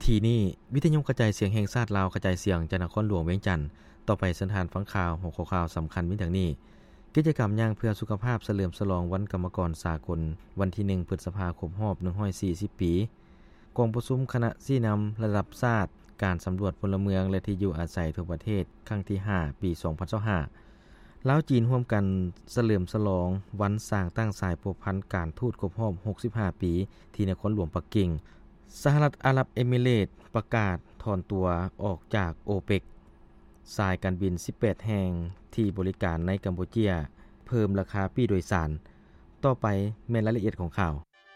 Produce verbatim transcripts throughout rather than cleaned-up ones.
ทีนี้วิทยุกระจายเสียงแห่งชาติลาวกระจายเสียงจากนครหลวงเวียงจันทน์ต่อไปสันทานฟังข่าวหัวข้อข่าวสําคัญมีดังนี้กิจกรรมย่างเพื่อสุขภาพเฉลิมฉลองวันกรรมกรสากลวันที่หนึ่งพฤษภาคมรอบหนึ่งร้อยสี่สิบปีกองประชุมคณะชี้นําระดับชาติการสำรวจพลเมืองและที่อยู่อาศัยทั่วประเทศครั้งที่ห้าปีสองพันยี่สิบห้าลาวจีนร่วมกันเฉลิมฉลองวันสร้างตั้งสายผูกพันการทูตครบรอบหกสิบห้าปีที่นครหลวงปักกิ่งสหรัฐอาหรับเอมิเรตส์ประกาศถอนตัวออกจากโอเปกสายการบินสิบแปดแห่งที่บริการในกัมพูเชียเพิ่มราคาปี้โดยสารต่อไปแม่นรายละเอียดของข่าว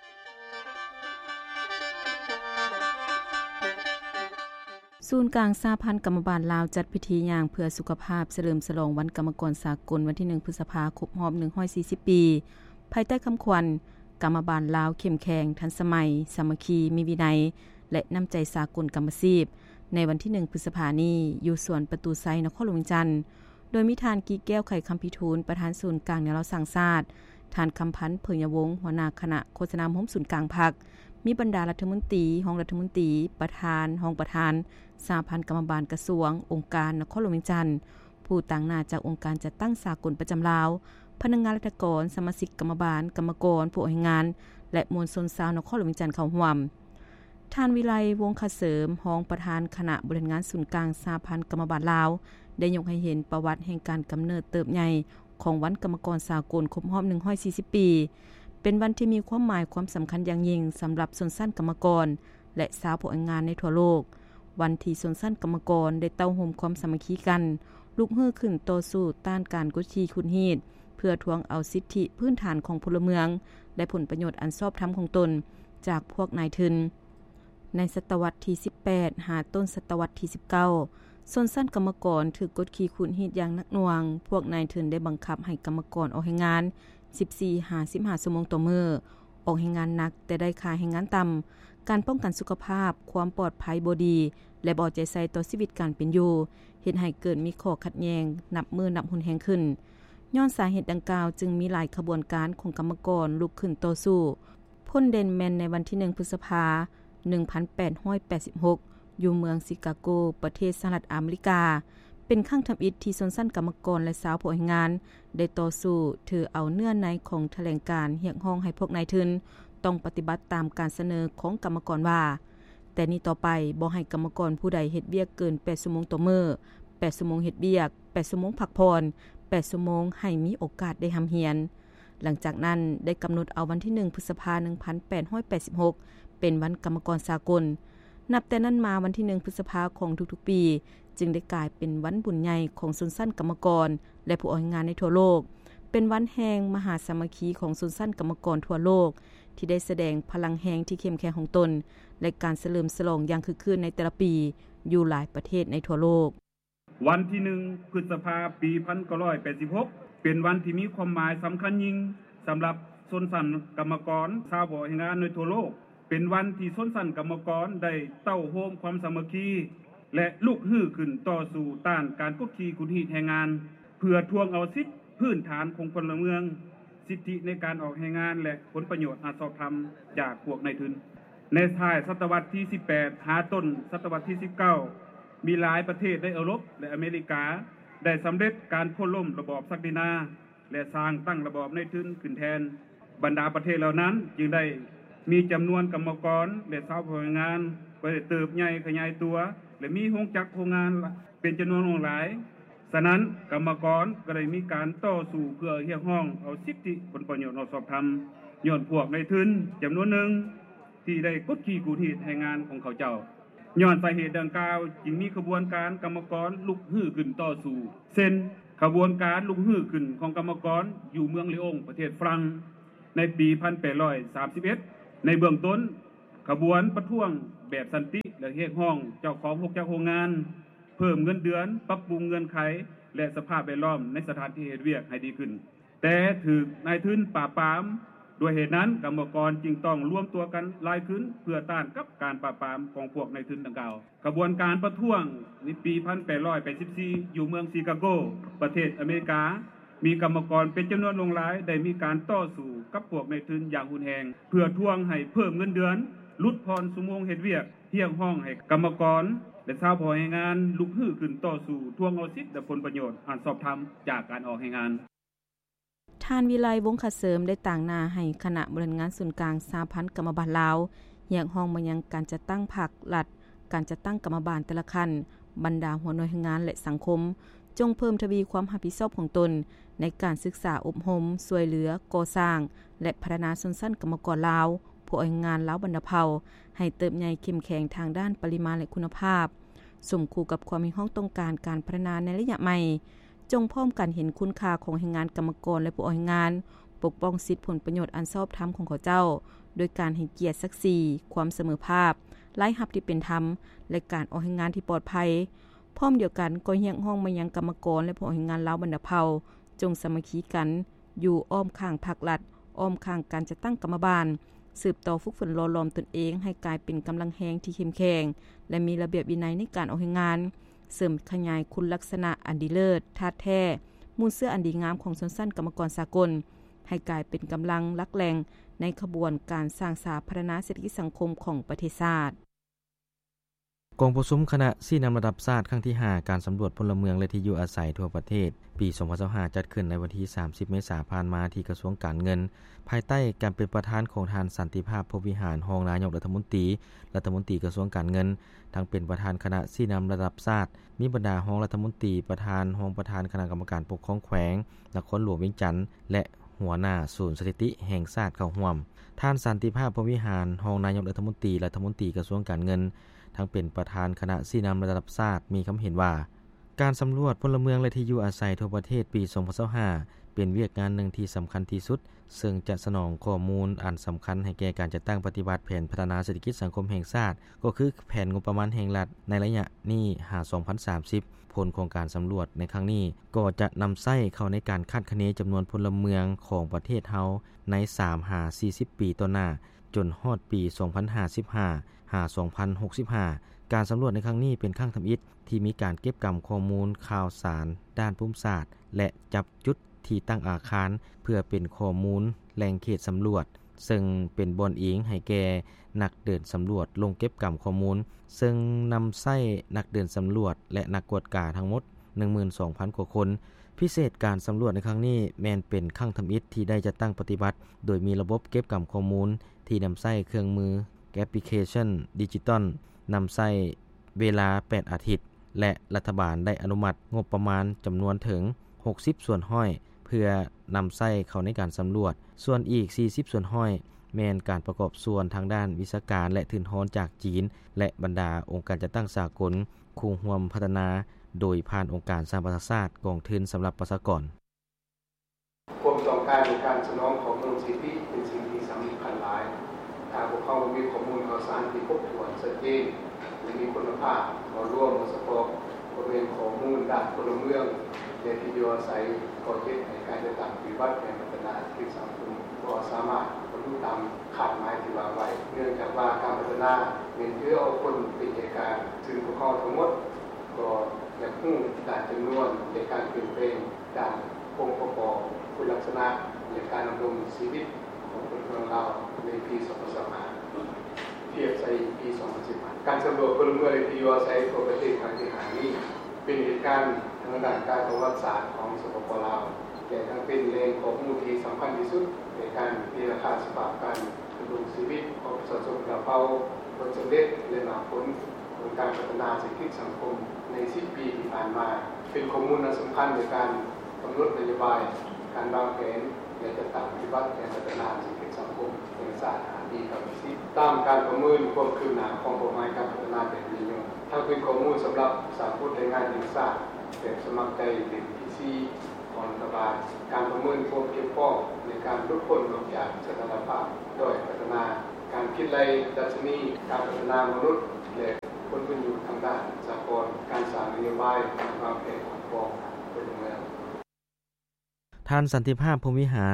ศูนย์กลางสหพันธ์กรรมบาลลาวจัดพิธีย่างเพื่อสุขภาพเฉลิมฉลองวันกรรมกรสากลวันที่หนึ่งพฤษภาคมรอบหนึ่งร้อยสี่สิบปีภายใต้คำขวัญกรรมบาลลาวเข้มแข็งทันสมัยสามัคคีมีวินัยและน้ำใจสากลกรรมชีพในวันที่หนึ่งพฤษภาคมนี้อยู่สวนประตูไซนครหลวงจันทน์โดยมีทานกีแก้วไข่คำพิทูลประธานศูนย์กลางแนวเราสร้างชาติทานคำพันธ์เผยยวงศ์หัวหน้าคณะโฆษณาห้มศูนย์กลางพรรคมีบรรดารัฐมนตรีห้องรัฐมนตรีประธานห้องประธานสหพันธ์กรรมบาลกระทรวงองค์การนครหลวงจันทน์ผู้ต่างหน้าจากองค์การจัดตั้งสากลประจำลาวพนักงานราชการสมาชิกกรรมบาลกรรมกรผู้ให้งานและมวลชนชาวนครหลวงจันทน์เข้าร่วมท่านวิไลวงศ์คเสริมรองประธานคณะบริหารงานศูนย์กลางสหพันธ์กรรมบาลลาวได้ยกให้เห็นประวัติแห่งการกำเนิดเติบใหญ่ของวันกรรมกรสากลครบรอบหนึ่งร้อยสี่สิบปีเป็นวันที่มีความหมายความสําคัญอย่างยิ่งสําหรับชนชั้นกรรมกรและสาวผู้งานในทั่วโลกวันที่ชนชั้นกรรมกรได้เต้าห่มความสามัคคีกันลุกฮือขึ้นต่อสู้ต้านการกดขี่ขุดรีดเพื่อทวงเอาสิทธิพื้นฐานของพลเมืองและผลประโยชน์อันชอบธรรมของตนจากพวกนายทุนในศตวรรษที่สิบแปดหาต้นศตวรรษที่สิบเก้าชนชั้นกรรมกรถูกกดขี่ขุดรีดอย่างหนักหน่วงพวกนายทุนได้บังคับให้กรรมกรออกแรงงานสิบสี่ ห้าสิบห้า ชั่วโมงต่อมื้อออกแรงงานหนักแต่ได้ค่าแรงงานต่ำการป้องกันสุขภาพความปลอดภัยบ่ดีและบ่ใจใส่ต่อชีวิตการเป็นอยู่เฮ็ดให้เกิดมีข้อขัดแย้งนับมือนับหุนแฮงขึ้นย้อนสาเหตุดังกล่าวจึงมีหลายขบวนการของกรรมกรลุกขึ้นต่อสู้พ้นเดนแมนในวันที่หนึ่งพฤษภาคมหนึ่งพันแปดร้อยแปดสิบหกอยู่เมืองชิคาโกประเทศสหรัฐอเมริกาเป็นครั้งทำอิฐที่ชนชั้นกรรมกรและสาวผู้ให้งานได้ต่อสู้ถือเอาเนื้อในของแถลงการเรียกร้องให้พวกนายทุนต้องปฏิบัติตามการเสนอของกรรมกรว่าแต่นี้ต่อไปบ่ให้กรรมกรผู้ใดเฮ็ดเวียกเกินแปดชั่วโมงต่อมื้อแปดชั่วโมงเฮ็ดเวียกแปดชั่วโมงพักผ่อนแปดชั่วโมงให้มีโอกาสได้หำเรียนหลังจากนั้นได้กำหนดเอาวันที่หนึ่งพฤษภาคมหนึ่งพันแปดร้อยแปดสิบหกเป็นวันกรรมกรสากลนับแต่นั้นมาวันที่หนึ่งพฤษภาคมของทุกๆปีจึงได้กลายเป็นวันบุญใหญ่ของชนชั้นกรรมกรและผู้ออกงานในทั่วโลกเป็นวันแห่งมหาสามัคคีของชนชั้นกรรมกรทั่วโลกที่ได้แสดงพลังแห่งที่เข้มแข็งของตนและการเฉลิมฉลองอย่างคึกคืนในแต่ละปีอยู่หลายประเทศในทั่วโลกวันที่หนึ่งพฤษภาคมปีหนึ่งพันเก้าร้อยแปดสิบหกเป็นวันที่มีความหมายสําคัญยิ่งสําหรับชนชั้นกรรมกรชาวผู้ให้งานในทั่วโลกเป็นวันที่ชนชั้นกรรมกรได้เต้าโฮมความสามัคคีและลุกฮือขึ้นต่อสู้ต้านการกดขี่ขุดรีดแรงงานเพื่อทวงเอาสิทธิพื้นฐานของพลเมืองสิทธิในการออกแรงงานและผลประโยชน์อันชอบธรรมจากพวกนายทุนในท้ายศตวรรษที่สิบแปดหาต้นศตวรรษที่สิบเก้ามีหลายประเทศในยุโรปและอเมริกาได้สําเร็จการโค่นล้มระบอบศักดินาและสร้างตั้งระบอบนายทุนขึ้นแทนบรรดาประเทศเหล่านั้นจึงได้มีจํานวนกรรมกรและชาวผู้ให้งานก็ได้เติบใหญ่ขยายตัวและมีโรงจักรโรงงานเป็นจํานวนหลายฉะนั้นกรรมกรก็ได้มีการต่อสู้เพื่อเรียกร้องเอาสิทธิผลประโยชน์อันชอบธรรมย้อนพวกนายทุนจํานวนหนึ่งที่ได้กดขี่กูรีดแรงงานของเขาเจ้าย้อนสาเหตุดังกล่าวจึงมีขบวนการกรรมกรลุกฮือขึ้นต่อสู้เช่นขบวนการลุกฮือขึ้นของกรรมกรอยู่เมืองลีองประเทศฝรั่งในปีหนึ่งพันแปดร้อยสามสิบเอ็ดในเบื้องต้นขบวนประท้วงแบบสันติและเรียกร้องเจ้าของโรงงานเพิ่มเงินเดือนปรับปรุงเงื่อนไขและสภาพแวดล้อมในสถานที่เฮ็ดเวียกให้ดีขึ้นแต่ถูกนายทุนปราบปรามด้วยเหตุนั้นกรรมกรจึงต้องรวมตัวกันหลายขึ้นเพื่อต้านกับการปราบปรามของพวกนายทุนดังกล่าวกระบวนการประท้วงในปีหนึ่งพันแปดร้อยแปดสิบสี่อยู่เมืองชิคาโกประเทศอเมริกามีกรรมกรเป็นจํานวนหลายได้มีการต่อสู้กับพวกนายทุนอย่างรุนแรงเพื่อทวงให้เพิ่มเงินเดือนลุดพรสุโมงเฮ็ดเวียกเรียกร้องให้กรรมกรและชาวผู้ให้งานลุกฮื้อขึ้นต่อสู้ทวงเอาสิทธิ์และผลประโยชน์อันชอบธรรมจากการออกให้งานท่านวิไลวงศ์คเสริมได้ต่างหน้าให้คณะบริหารงานส่วนกลางสหพันธ์กรรมบาลลาวเรียกร้องมายังการจัดตั้งภาครัฐการจัดตั้งกรรมบาลแต่ละขั้นบรรดาหัวหน่วยงานและสังคมจงเพิ่มทวีความรับผิดชอบของตนในการศึกษาอบรมช่วยเหลือก่อสร้างและพัฒนาชนชั้นกรรมกรลาวผู้เอางานลาวบรรดาเผ่าให้เติบใหญ่เข้มแข็งทางด้านปริมาณและคุณภาพสมคู่กับความมีห้องต้องการการพัฒนาในระยะใหม่จงพร้อมกันเห็นคุณค่าของแรงงานกรรมกรและผู้เอางานปกป้องสิทธิผลประโยชน์อันชอบธรรมของเขาเจ้าโดยการให้เกียรติศักดิ์ศรีความเสมอภาพไร้หับที่เป็นธรรมและการออกงานที่ปลอดภัยพร้อมเดียวกันก็เรียกร้องมายังกรรมกรและผู้เอางานลาวบรรดาเผ่าจงสามัคคีกันอยู่อ้อมข้างภาครัฐอ้อมข้างการจัดตั้งกรรมบาลสืบต่อฝึกฝนหล่อหลอมตนเองให้กลายเป็นกำลังแรงที่เข้มแข็งและมีระเบียบวินัยในการออกงานเสริมขยายคุณลักษณะอันดีเลิศธาตุแท้มูลเสื้ออันดีงามของชนชั้นกรรมกรสากลให้กลายเป็นกำลังลักแรงในขบวนการสร้างสาธารณเศรษฐกิจสังคมของประเทศชาติกองประชุมคณะชี้นำระดับชาติครั้งที่ห้าการสำรวจพลเมืองและที่อยู่อาศัยทั่วประเทศปีสองพันยี่สิบห้าจัดขึ้นในวันที่สามสิบเมษายนผ่านมาที่กระทรวงการเงินภายใต้การเป็นประธานของท่านสันติภาพพรหมวิหารรองนายกรัฐมนตรีรัฐมนตรีกระทรวงการเงินทั้งเป็นประธานคณะชี้นำระดับชาติมีบรรดารองรัฐมนตรีประธานรองประธานคณะกรรมการปกครองแขวงนครหลวงเวียงจันทน์และหัวหน้าศูนย์สถิติแห่งชาติเข้าร่วมท่านสันติภาพพรหมวิหารรองนายกรัฐมนตรีรัฐมนตรีกระทรวงการเงินทั้งเป็นประธานคณะชี้นำระดับชาติมีความเห็นว่าการสำรวจพลเมืองและที่อยู่อาศัยทั่วประเทศปีสองพันยี่สิบห้าเป็นเวียกงานหนึ่งที่สำคัญที่สุดซึ่งจะสนองข้อมูลอันสำคัญให้แก่การจัดตั้งปฏิบัติแผนพัฒนาเศรษฐกิจสังคมแห่งชาติก็คือแผนงบประมาณแห่งรัฐในระยะนี้หาสองพันสามสิบผลของการสำรวจในครั้งนี้ก็จะนำใช้เข้าในการคาดคะเนจำนวนพลเมืองของประเทศเฮาใน สามถึงสี่สิบ ปีต่อหน้าจนฮอดปีสองพันห้าสิบห้า หาสองพันหกสิบห้าการสำรวจในครั้งนี้เป็นครั้งทำอิฐที่มีการเก็บกำข้อมูลข่าวสารด้านภูมิศาสตร์และจับจุดที่ตั้งอาคารเพื่อเป็นข้อมูลแหล่งเขตสำรวจซึ่งเป็นบอนอิงให้แก่นักเดินสำรวจลงเก็บกำข้อมูลซึ่งนำใช้นักเดินสำรวจและนักกวดกาทั้งหมด หนึ่งหมื่นสองพัน กว่าคนพิเศษการสำรวจในครั้งนี้แม้นเป็นครั้งทำอิฐที่ได้จัดตั้งปฏิบัติโดยมีระบบเก็บกำข้อมูลที่นำใช้เครื่องมือแอปพลิเคชันดิจิตอลนำใช้เวลาแปดอาทิตย์และรัฐบาลได้อนุมัติงบประมาณจำนวนถึงหกสิบส่วนห้อยเพื่อนำใช้เข้าในการสำรวจส่วนอีกสี่สิบส่วนห้อยแม้นการประกอบส่วนทางด้านวิชาการและทุนฮ้อนจากจีนและบรรดาองค์การจัดตั้งสากลคู่ร่วมพัฒนาโดยผ่านองค์การสหประชาชาติกองทุนสำหรับประชากรความต้องการในการสนองของมนุษยสิทธิเป็นสิ่งที่สำคัญหลายถ้าพวกเขามีข้อมูลข่าวสารที่ครบถ้วนชัดเจนและมีคุณภาพมาร่วมมาสปอร์ตบริเวณข้อมูลด้านพลเมืองและที่อยู่อาศัยก็เฮ็ดให้การจัดตั้งปฏิบัติแผนพัฒนาเศรษฐกิจสังคมบ่สามารถบรรลุตามคาดหมายที่วางไว้เนื่องจากว่าการพัฒนาเป็นเพื่อเอาคนเป็นเหตุการณ์ซึ่งพวกเขาทั้งหมดก็อยากรู้ด้านจำนวนในการเปลี่ยนแปลงด้านองค์ประกอบคุณลักษณะในการดำรงชีวิตของคนเมืองเราในปีสองพันยี่สิบห้าเทียบใส่ปีสองพันสิบห้าการสำรวจพลเมืองในที่อยู่อาศัยทั่วประเทศครั้งที่ห้านี้เป็นเหตุการณ์ทางด้านการประวัติศาสตร์ของสปป.ลาวแต่ทั้งเป็นแหล่งข้อมูลที่สำคัญที่สุดในการพิจารณาสภาพการดำรงชีวิตของประชาชนเราเอาผลสำเร็จและผลของการพัฒนาเศรษฐกิจสังคมในสิบปีที่ผ่านมาเป็นข้อมูลสำคัญในการกำหนดนโยบายการวางแผนและจัดตั้งปฏิบัติแผนพัฒนาเศรษฐกิจสังคมแห่งชาติห้าปีกับสิบตามการประเมินความคืบหน้าของเป้าหมายการพัฒนาแบบนี้ถ้าเป็นข้อมูลสำหรับสาพุทธแรงงานแห่งชาติแบบสมัครใจเป็น พี ซี ของรัฐบาลการประเมินความเกี่ยวข้องในการลดพ้นลดจากสถานภาพโดยพัฒนาการคิดไล่ดัชนีการพัฒนามนุษย์และคนเป็นอยู่ทางด้านสากลการสร้างนโยบายการวางแผนของกองพลเมืองท่านสันติภาพพรหมวิหาร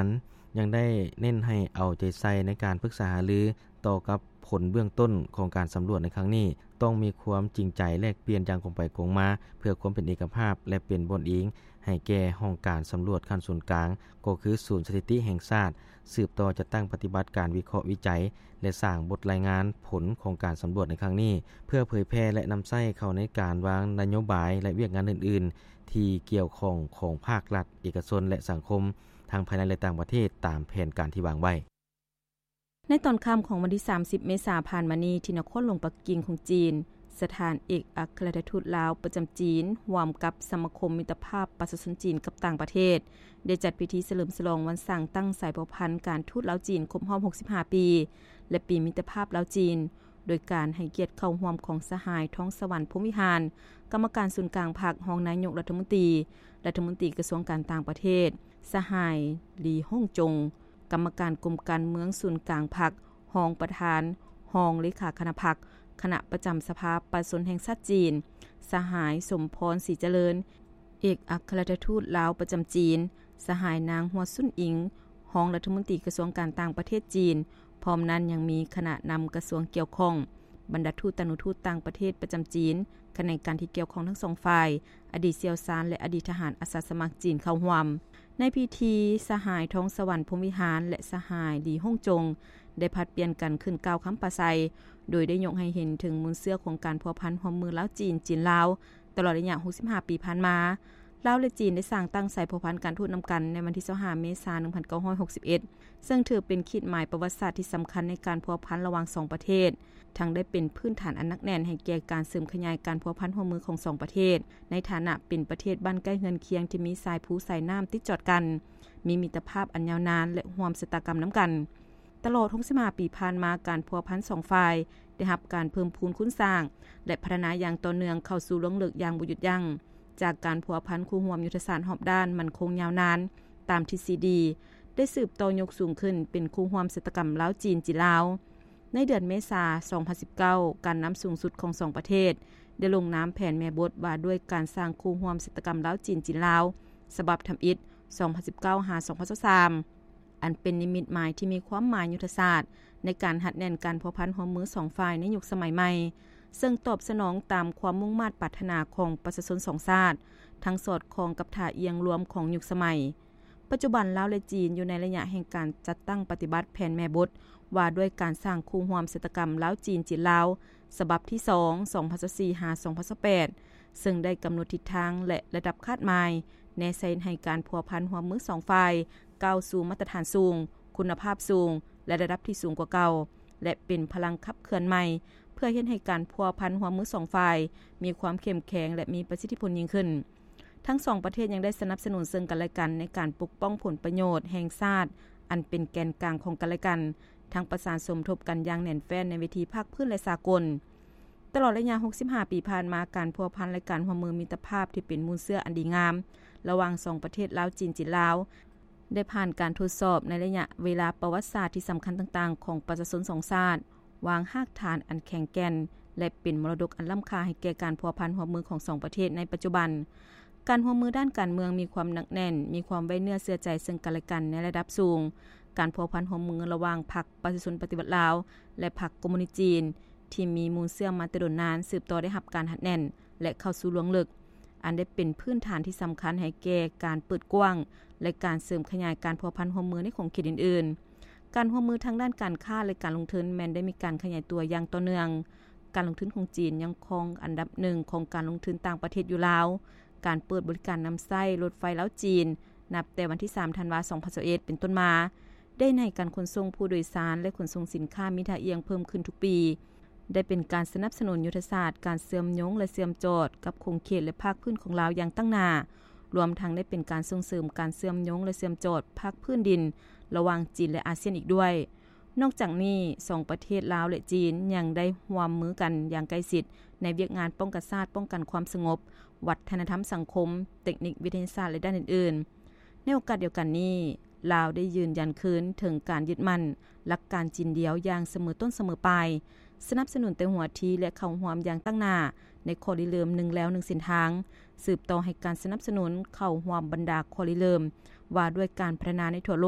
ยังได้เน้นให้เอาใจใส่ในการปรึกษาหารือต่อกับผลเบื้องต้นของการสำรวจในครั้งนี้ต้องมีความจริงใจแลกเปลี่ยนอย่างคงไปคงมาเพื่อความเป็นเอกภาพและเป็นบนอิงให้แก่ห้องการสำรวจขั้นศูนย์กลางก็คือศูนย์สถิติแห่งชาติสืบต่อจะตั้งปฏิบัติการวิเคราะห์วิจัยและสร้างบทรายงานผลของการสำรวจในครั้งนี้เพื่อเผยแพร่และนำใช้เข้าในการวางนโยบายและเวียกงานอื่นๆที่เกี่ยวข้องของภาครัฐเอกชนและสังคมทางภายในและต่างประเทศตามแผนการที่วางไว้ในตอนค่ำของวันที่สามสิบเมษายนผ่านมานี้ที่นครหลวงปักกิ่งของจีนสถานเอกอัครราชทูตลาวประจำจีนร่วมกับสมาคมมิตรภาพประชาชนจีนกับต่างประเทศได้จัดพิธีเฉลิมฉลองวันสร้างตั้งสายสัมพันธ์การทูตลาวจีนครบรอบหกสิบห้าปีและปีมิตรภาพลาวจีนโดยการให้เกียรติเข้าร่วมของสหายท้องสวรรค์พรหมวิหารกรรมการศูนย์กลางพรรครองนายกรัฐมนตรีรัฐมนตรีกระทรวงการต่างประเทศสหายหลีฮ่องจงกรรมการกรมการเมืองศูนย์กลางพรรครองประธานรองเลขาคณะพรรคคณะประจำสภาประชาชนแห่งชาติจีนสหายสมพรศรีเจริญเอกอัครราชทูตลาวประจำจีนสหายนางหัวซุ่นอิงรองรัฐมนตรีกระทรวงการต่างประเทศจีนพร้อมนั้นยังมีคณะนำกระทรวงเกี่ยวข้องบรรดาทูตตนุทูตต่างประเทศประจำจีนคณะการที่เกี่ยวข้องทั้งสองฝ่ายอดีตเสี่ยวซานและอดีตทหารอาสาสมัครจีนเข้าร่วมในพิธีสหายท้องสวรรค์พรหมวิหารและสหายหลีฮ่องจงได้ผัดเปลี่ยนกันขึ้นกล่าวคำปราศัยโดยได้ยกให้เห็นถึงมูลเสื้อของการพัวพันร่วมมือลาวจีนจีนลาวตลอดระยะหกสิบห้าปีผ่านมาลาวและจีนได้สร้างตั้งสายพัวพันการทูตนำกันในวันที่ยี่สิบห้าเมษายนหนึ่งพันเก้าร้อยหกสิบเอ็ดซึ่งถือเป็นขีดหมายประวัติศาสตร์ที่สำคัญในการพัวพันระหว่างสองประเทศทั้งได้เป็นพื้นฐานอันนักแน่นให้แก่การเสริมขยายการพัวพันร่วมมือของสองประเทศในฐานะเป็นประเทศบ้านใกล้เฮือนเคียงที่มีสายภูสายน้ำติดจอดกันมีมิตรภาพอันยาวนานและร่วมชะตากรรมนำกันตลอดหกสิบห้าปีผ่านมาการพัวพันสองฝ่ายได้รับการเพิ่มพูนคุ้นสร้างและพัฒนาอย่างต่อเนื่องเข้าสู่ลงลึกอย่างบ่หยุดยั้งจากการพัวพันคู่ร่วมยุทธศาสตร์รอบด้านมั่นคงยาวนานตามทฤษฎีได้สืบต่อยกสูงขึ้นเป็นคู่ร่วมชะตากรรมลาวจีนจีนลาวในเดือนเมษายนสองพันสิบเก้าการนำสูงสุดของสองประเทศได้ลงนามแผนแม่บทว่าด้วยการสร้างคู่ร่วมชะตากรรมลาวจีนจีนลาวฉบับทำอิฐสองพันสิบเก้า หา สองพันยี่สิบสามอันเป็นนิมิตหมายที่มีความหมายยุทธศาสตร์ในการหัดแน่นการพัวพันร่วมมือสองฝ่ายในยุคสมัยใหม่ซึ่งตอบสนองตามความมุ่งมั่นปรารถนาของประชาชนสองชาติทั้งสอดคล้องกับท่าเอียงรวมของยุคสมัยปัจจุบันลาวและจีนอยู่ในระยะแห่งการจัดตั้งปฏิบัติแผนแม่บทว่าด้วยการสร้างคู่ร่วมชะตากรรมลาวจีนจีนลาวฉบับที่สอง สองพันยี่สิบสี่ หา สองพันยี่สิบแปดซึ่งได้กำหนดทิศทางและระดับคาดหมายแนวใช้ให้การพัวพันร่วมมือสองฝ่ายก้าวสู่มาตรฐานสูงคุณภาพสูงและระดับที่สูงกว่าเก่าและเป็นพลังขับเคลื่อนใหม่เพื่อเฮ็ดให้การพัวพันร่วมมือสองฝ่ายมีความเข้มแข็งและมีประสิทธิผลยิ่งขึ้นทั้งสองประเทศยังได้สนับสนุนซึ่งกันและกันในการปกป้องผลประโยชน์แห่งชาติอันเป็นแกนกลางของกันและกันทั้งประสานสมทบกันอย่างแน่นแฟ้นในเวทีภาคพื้นและสากลตลอดระยะหกสิบห้าปีผ่านมาการพัวพันและการร่วมมือมิตรภาพที่เป็นมูลเสื้ออันดีงามระหว่างสองประเทศลาวจีนจีนลาวได้ผ่านการทดสอบในระยะเวลาประวัติศาสตร์ที่สำคัญต่างๆของประชาชนสองชาติวางรากฐานอันแข็งแกร่งและเป็นมรดกอันล้ำค่าให้แก่การพัวพันร่วมมือของสองประเทศในปัจจุบันการร่วมมือด้านการเมืองมีความหนักแน่นมีความไว้เนื้อเชื่อใจซึ่งกันและกันในระดับสูงการพัวพันร่วมมือระหว่างพรรคประชาชนปฏิวัติลาวและพรรคคอมมิวนิสต์จีนที่มีมูลเชื่อมาแต่โดนนานสืบต่อได้รับการหัดแน่นและเข้าสู่ลวงลึกอันได้เป็นพื้นฐานที่สำคัญให้แก่การเปิดกว้างและการเสริมขยายการพัวพันร่วมมือในของเขตอื่นๆการร่วมมือทางด้านการค้าและการลงทุนแม้นได้มีการขยายตัวอย่างต่อเนื่องการลงทุนของจีนยังคงอันดับหนึ่งของการลงทุนต่างประเทศอยู่แล้วการเปิดบริการนำไส้รถไฟลาวจีนนับแต่วันที่สามธันวาคมสองพันยี่สิบเอ็ดเป็นต้นมาได้ในการขนส่งผู้โดยสารและขนส่งสินค้ามีท่าเอียงเพิ่มขึ้นทุกปีได้เป็นการสนับสนุนยุทธศาสตร์การเชื่อมโยงและเชื่อมโจทย์กับคงเขตและภาคพื้นของลาวอย่างตั้งหน้ารวมทั้งได้เป็นการส่งเสริมการเชื่อมโยงและเชื่อมโจทย์ภาคพื้นดินระหว่างจีนและอาเซียนอีกด้วยนอกจากนี้สองประเทศลาวและจีนยังได้ร่วมมือกันอย่างใกล้ชิดในเวียกงานป้องกันชาติป้องกันความสงบวัฒนธรรมสังคมเทคนิควิทยาศาสตร์และด้านอื่นๆในโอกาสเดียวกันนี้ลาวได้ยืนยันคืนถึงการยึดมั่นหลักการจีนเดียวอย่างเสมอต้นเสมอปลายสนับสนุนแต่หัวทีและเข้าร่วมอย่างตั้งหน้าในคอริเลิมหนึ่งแล้วหนึ่งเส้นทางสืบต่อให้การสนับสนุนเข้าร่วมบรรดาคอริเลิมว่าด้วยการพัฒนาในทั่วโลก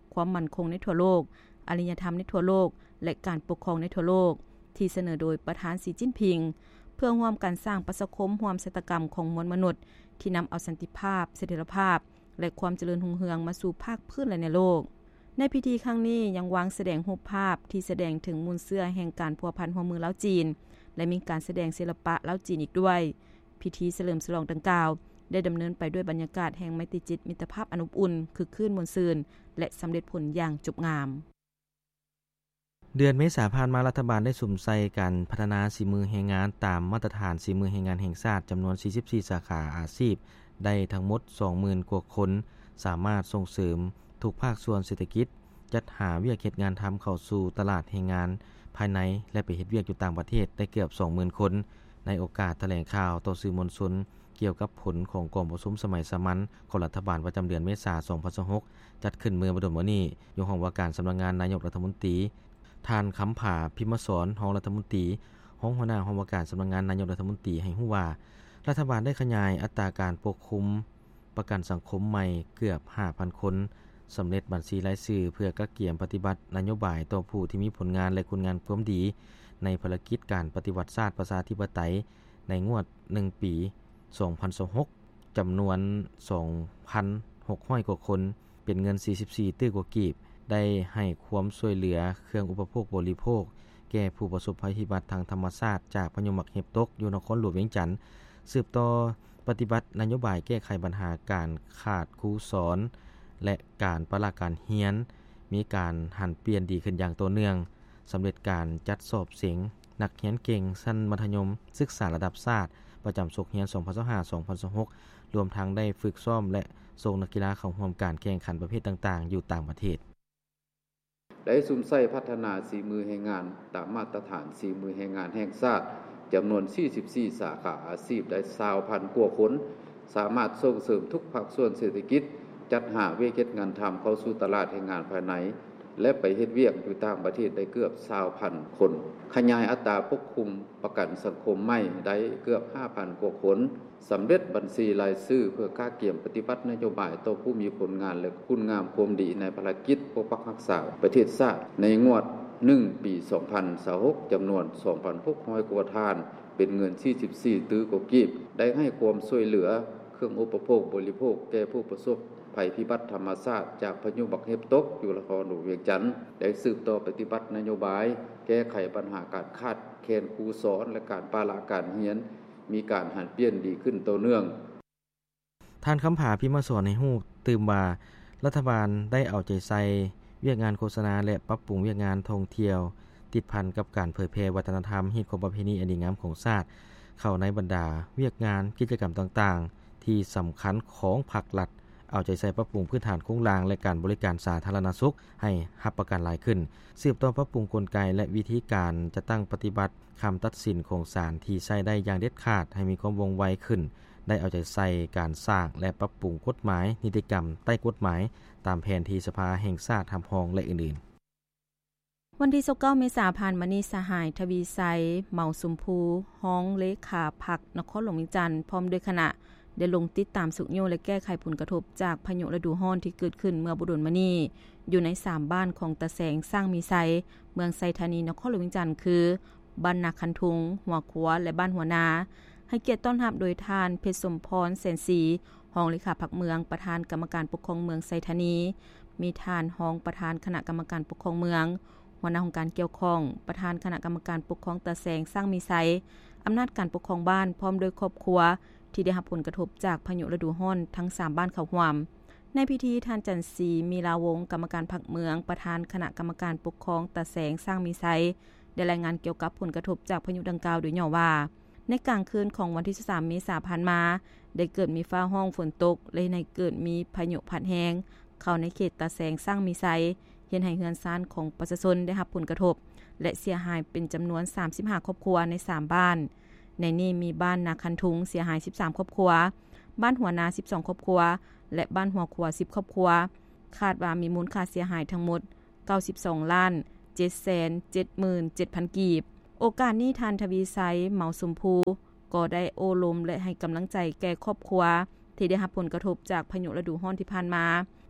ความมั่นคงในทั่วโลกอารยธรรมในทั่วโลกและการปกครองในทั่วโลกที่เสนอโดยประธานสีจิ้นผิงเพื่อร่วมกันสร้างประชาคมร่วมเศรษฐกรรมของมวลมนุษย์ที่นําเอาสันติภาพเสถียรภาพและความเจริญรุ่งเรืองมาสู่ภาคพื้นและในโลกในพิธีครั้งนี้ยังวางแสดงรูปภาพที่แสดงถึงมูลเชื่อแห่งการพัวพันร่วมมือลาวจีนและมีการแสดงศิลปะลาวจีนอีกด้วยพิธีเฉลิมฉลองดังกล่าวได้ดำเนินไปด้วยบรรยากาศแห่งไมตรีจิตมิตรภาพอนุอุ่นคือคลื่นมวลซืนและสำเร็จผลอย่างจบงามเดือนเมษายนผ่านมารัฐบาลได้สุมใส่การพัฒนาฝีมือแรงงานตามมาตรฐานฝีมือแรงงานแห่งชาติจํานวนสี่สิบสี่สาขาอาชีพได้ทั้งหมด สองหมื่น กว่าคนสามารถส่งเสริมทุกภาคส่วนเศรษฐกิจจัดหาเวียกเฮ็ดงานทําเข้าสู่ตลาดแรงงานภายในและไปเฮ็ดเวียกอยู่ต่างประเทศได้เกือบ สองหมื่น คนในโอกาสแถลงข่าวต่อสื่อมวลชนเกี่ยวกับผลของกองประชุมสมัยสามัญของรัฐบาลประจําเดือนเมษายนสองพันยี่สิบหกจัดขึ้นเมื่อบ่ดนมานี้อยู่ห้องว่าการสํานักงานนายกรัฐมนตรีท่านคำผาพิมพ์สอนรองรัฐมนตรีห้องหัวหน้าห้องว่าการสํานักงานนายกรัฐมนตรีให้ฮู้ว่ารัฐบาลได้ขยายอัตราการปกคุมประกันสังคมใหม่เกือบ ห้าพัน คนสําเร็จบัญชีรายชื่อเพื่อกักเกี่ยมปฏิบัตินโยบายต่อผู้ที่มีผลงานและคุณงานความดีในภารกิจการปฏิวัติศาสตร์ประชาธิปไตยในงวดหนึ่งปีสองพันยี่สิบหกจํานวน สองพันหกร้อย กว่าคนเป็นเงินสี่สิบสี่ตื้อกว่ากีบได้ให้ความช่วยเหลือเครื่องอุปโภคบริโภคแก่ผู้ประสบภัยพิบัติทางธรรมชาติจากพายุหมักเห็บตกอยู่นครหลวงเวียงจันทน์สืบต่อปฏิบัตินโยบายแก้ไขปัญหาการขาดครูสอนและการประลาการเรียนมีการหันเปลี่ยนดีขึ้นอย่างต่อเนื่องสําเร็จการจัดสอบเสียงนักเรียนเก่งชั้นมัธยมศึกษาระดับชาติประจําศุกร์เรียน สองพันยี่สิบห้า สองพันยี่สิบหก รวมทั้งได้ฝึกซ้อมและส่งนักกีฬาเข้าร่วมการแข่งขันประเภทต่างๆอยู่ต่างประเทศได้สุมใส่พัฒนาสีมือแรงงานตามมาตรฐานสีมือแรงงานแห่งชาติจํานวนสี่สิบสี่สาขาอาชีพได้ ยี่สิบพัน กว่าคนสามารถส่งเสริมทุกภาคส่วนเศรษฐกิจจัดหาเวียกเฮ็ดงานทําเข้าสู่ตลาดแรงงานภายในและไปเฮ็ดเวียกอยู่ต่างประเทศได้เกือบ ยี่สิบพัน คนขยายอัตราปกคุมประกันสังคมใหม่ได้เกือบ ห้าพัน กว่าคนสําเร็จบัญชีรายชื่อเพื่อกาเกี่ยมปฏิบัตินโยบายต่อผู้มีผลงานและคุณงามความดีในภารกิจปกปักรักษาประเทศชาติในงวดหนึ่งปีสองพันยี่สิบหกจํานวน สองพันหกร้อย กว่าทานเป็นเงินสี่สิบสี่ตื้อกว่ากีบได้ให้ความช่วยเหลือเครื่องอุปโภคบริโภคแก่ผู้ประสบภัยพิบัติธรรมชาติจากพายุบักเห็บตกอยู่นครหลวงเวียงจันทน์ได้สืบต่อปฏิบัตินโยบายแก้ไขปัญหาการขาดแคลนครูสอนและการปาละการเรียนมีการหันเปลี่ยนดีขึ้นต่อเนื่องท่านคำผาพิมพ์สอนให้ฮู้ตื่มว่ารัฐบาลได้เอาใจใส่เวียกงานโฆษณาและปรับปรุงเวียกงานท่องเที่ยวติดพันกับการเผยแพร่วัฒนธรรมฮีตของประเพณีอันดีงามของชาติเข้าในบรรดาเวียกงานกิจกรรมต่างๆที่สําคัญของภาครัฐเอาใจใส่ปรับปรุงพื้นฐานโครงสร้างและการบริการสาธารณสุขให้รับประกันหลายขึ้นสืบต่อปรับปรุงกลไกและวิธีการจะตั้งปฏิบัติคําตัดสินของศาลที่ใช้ได้อย่างเด็ดขาดให้มีความว่องไวขึ้นได้เอาใจใส่การสร้างและปรับปรุงกฎหมายนิติกรรมใต้กฎหมายตามแผนที่สภาแห่งชาติทำรองและอื่นๆวันที่ยี่สิบเก้าเมษายนผ่านมานี้สหายทวีไซเมาสุมภูห้องเลขาพักนครหลวงเวียงจันทน์พร้อมด้วยคณะได้ลงติดตามสุกโยและแก้ไขผลกระทบจากพายุฤดูร้อนที่เกิดขึ้นเมื่อบ่ดนมานี้อยู่ในสามบ้านของตะแสงสร้างมีไซเมืองไซธานีนครหลวงเวียงจันทน์คือบ้านนาคันทุงหัวขัวและบ้านหัวนาให้เกียรติต้อนรับโดยทานเพชรสมพรแสนศรีรองเลขาพักเมืองประธานกรรมการปกครองเมืองไซธานีมีทานรองประธานคณะกรรมการปกครองเมืองหัวหน้าองค์การเกี่ยวข้องประธานคณะกรรมการปกครองตะแสงสร้างมีไซอำนาจการปกครองบ้านพร้อมโดยครอบครัวที่ได้รับผลกระทบจากพายุฤดูร้อนทั้งสามบ้านเข้าร่วมในพิธีท่านจันทร์ศรีมีลาวงศ์กรรมการพรรคเมืองประธานคณะกรรมการปกครองตะแสงสร้างมีไซได้รายงานเกี่ยวกับผลกระทบจากพายุดังกล่าวโดยย่อว่าในกลางคืนของวันที่สิบสามเมษายนผ่านมาได้เกิดมีฟ้าห้องฝนตกและในเกิดมีพายุพัดแฮงเข้าในเขตตะแสงสร้างมีไซเฮ็ดให้เรือนซ่านของประชาชนได้รับผลกระทบและเสียหายเป็นจํานวนสามสิบห้าครอบครัวในสามบ้านในนี้มีบ้านนาคันทุงเสียหายสิบสามครอบครัวบ้านหัวนาสิบสองครอบครัวและบ้านหัวขัวสิบครอบครัวคาดว่ามีมูลค่าเสียหายทั้งหมดเก้าสิบสองล้านเจ็ดแสนเจ็ดหมื่นเจ็ดพัน กีบโอกาสนี้ทานทวีไซเหมาสมภูก็ได้โอลมและให้กําลังใจแก่ครอบครัวที่ได้รับผลกระทบจากพายุฤดูร้อนที่ผ่านมาพ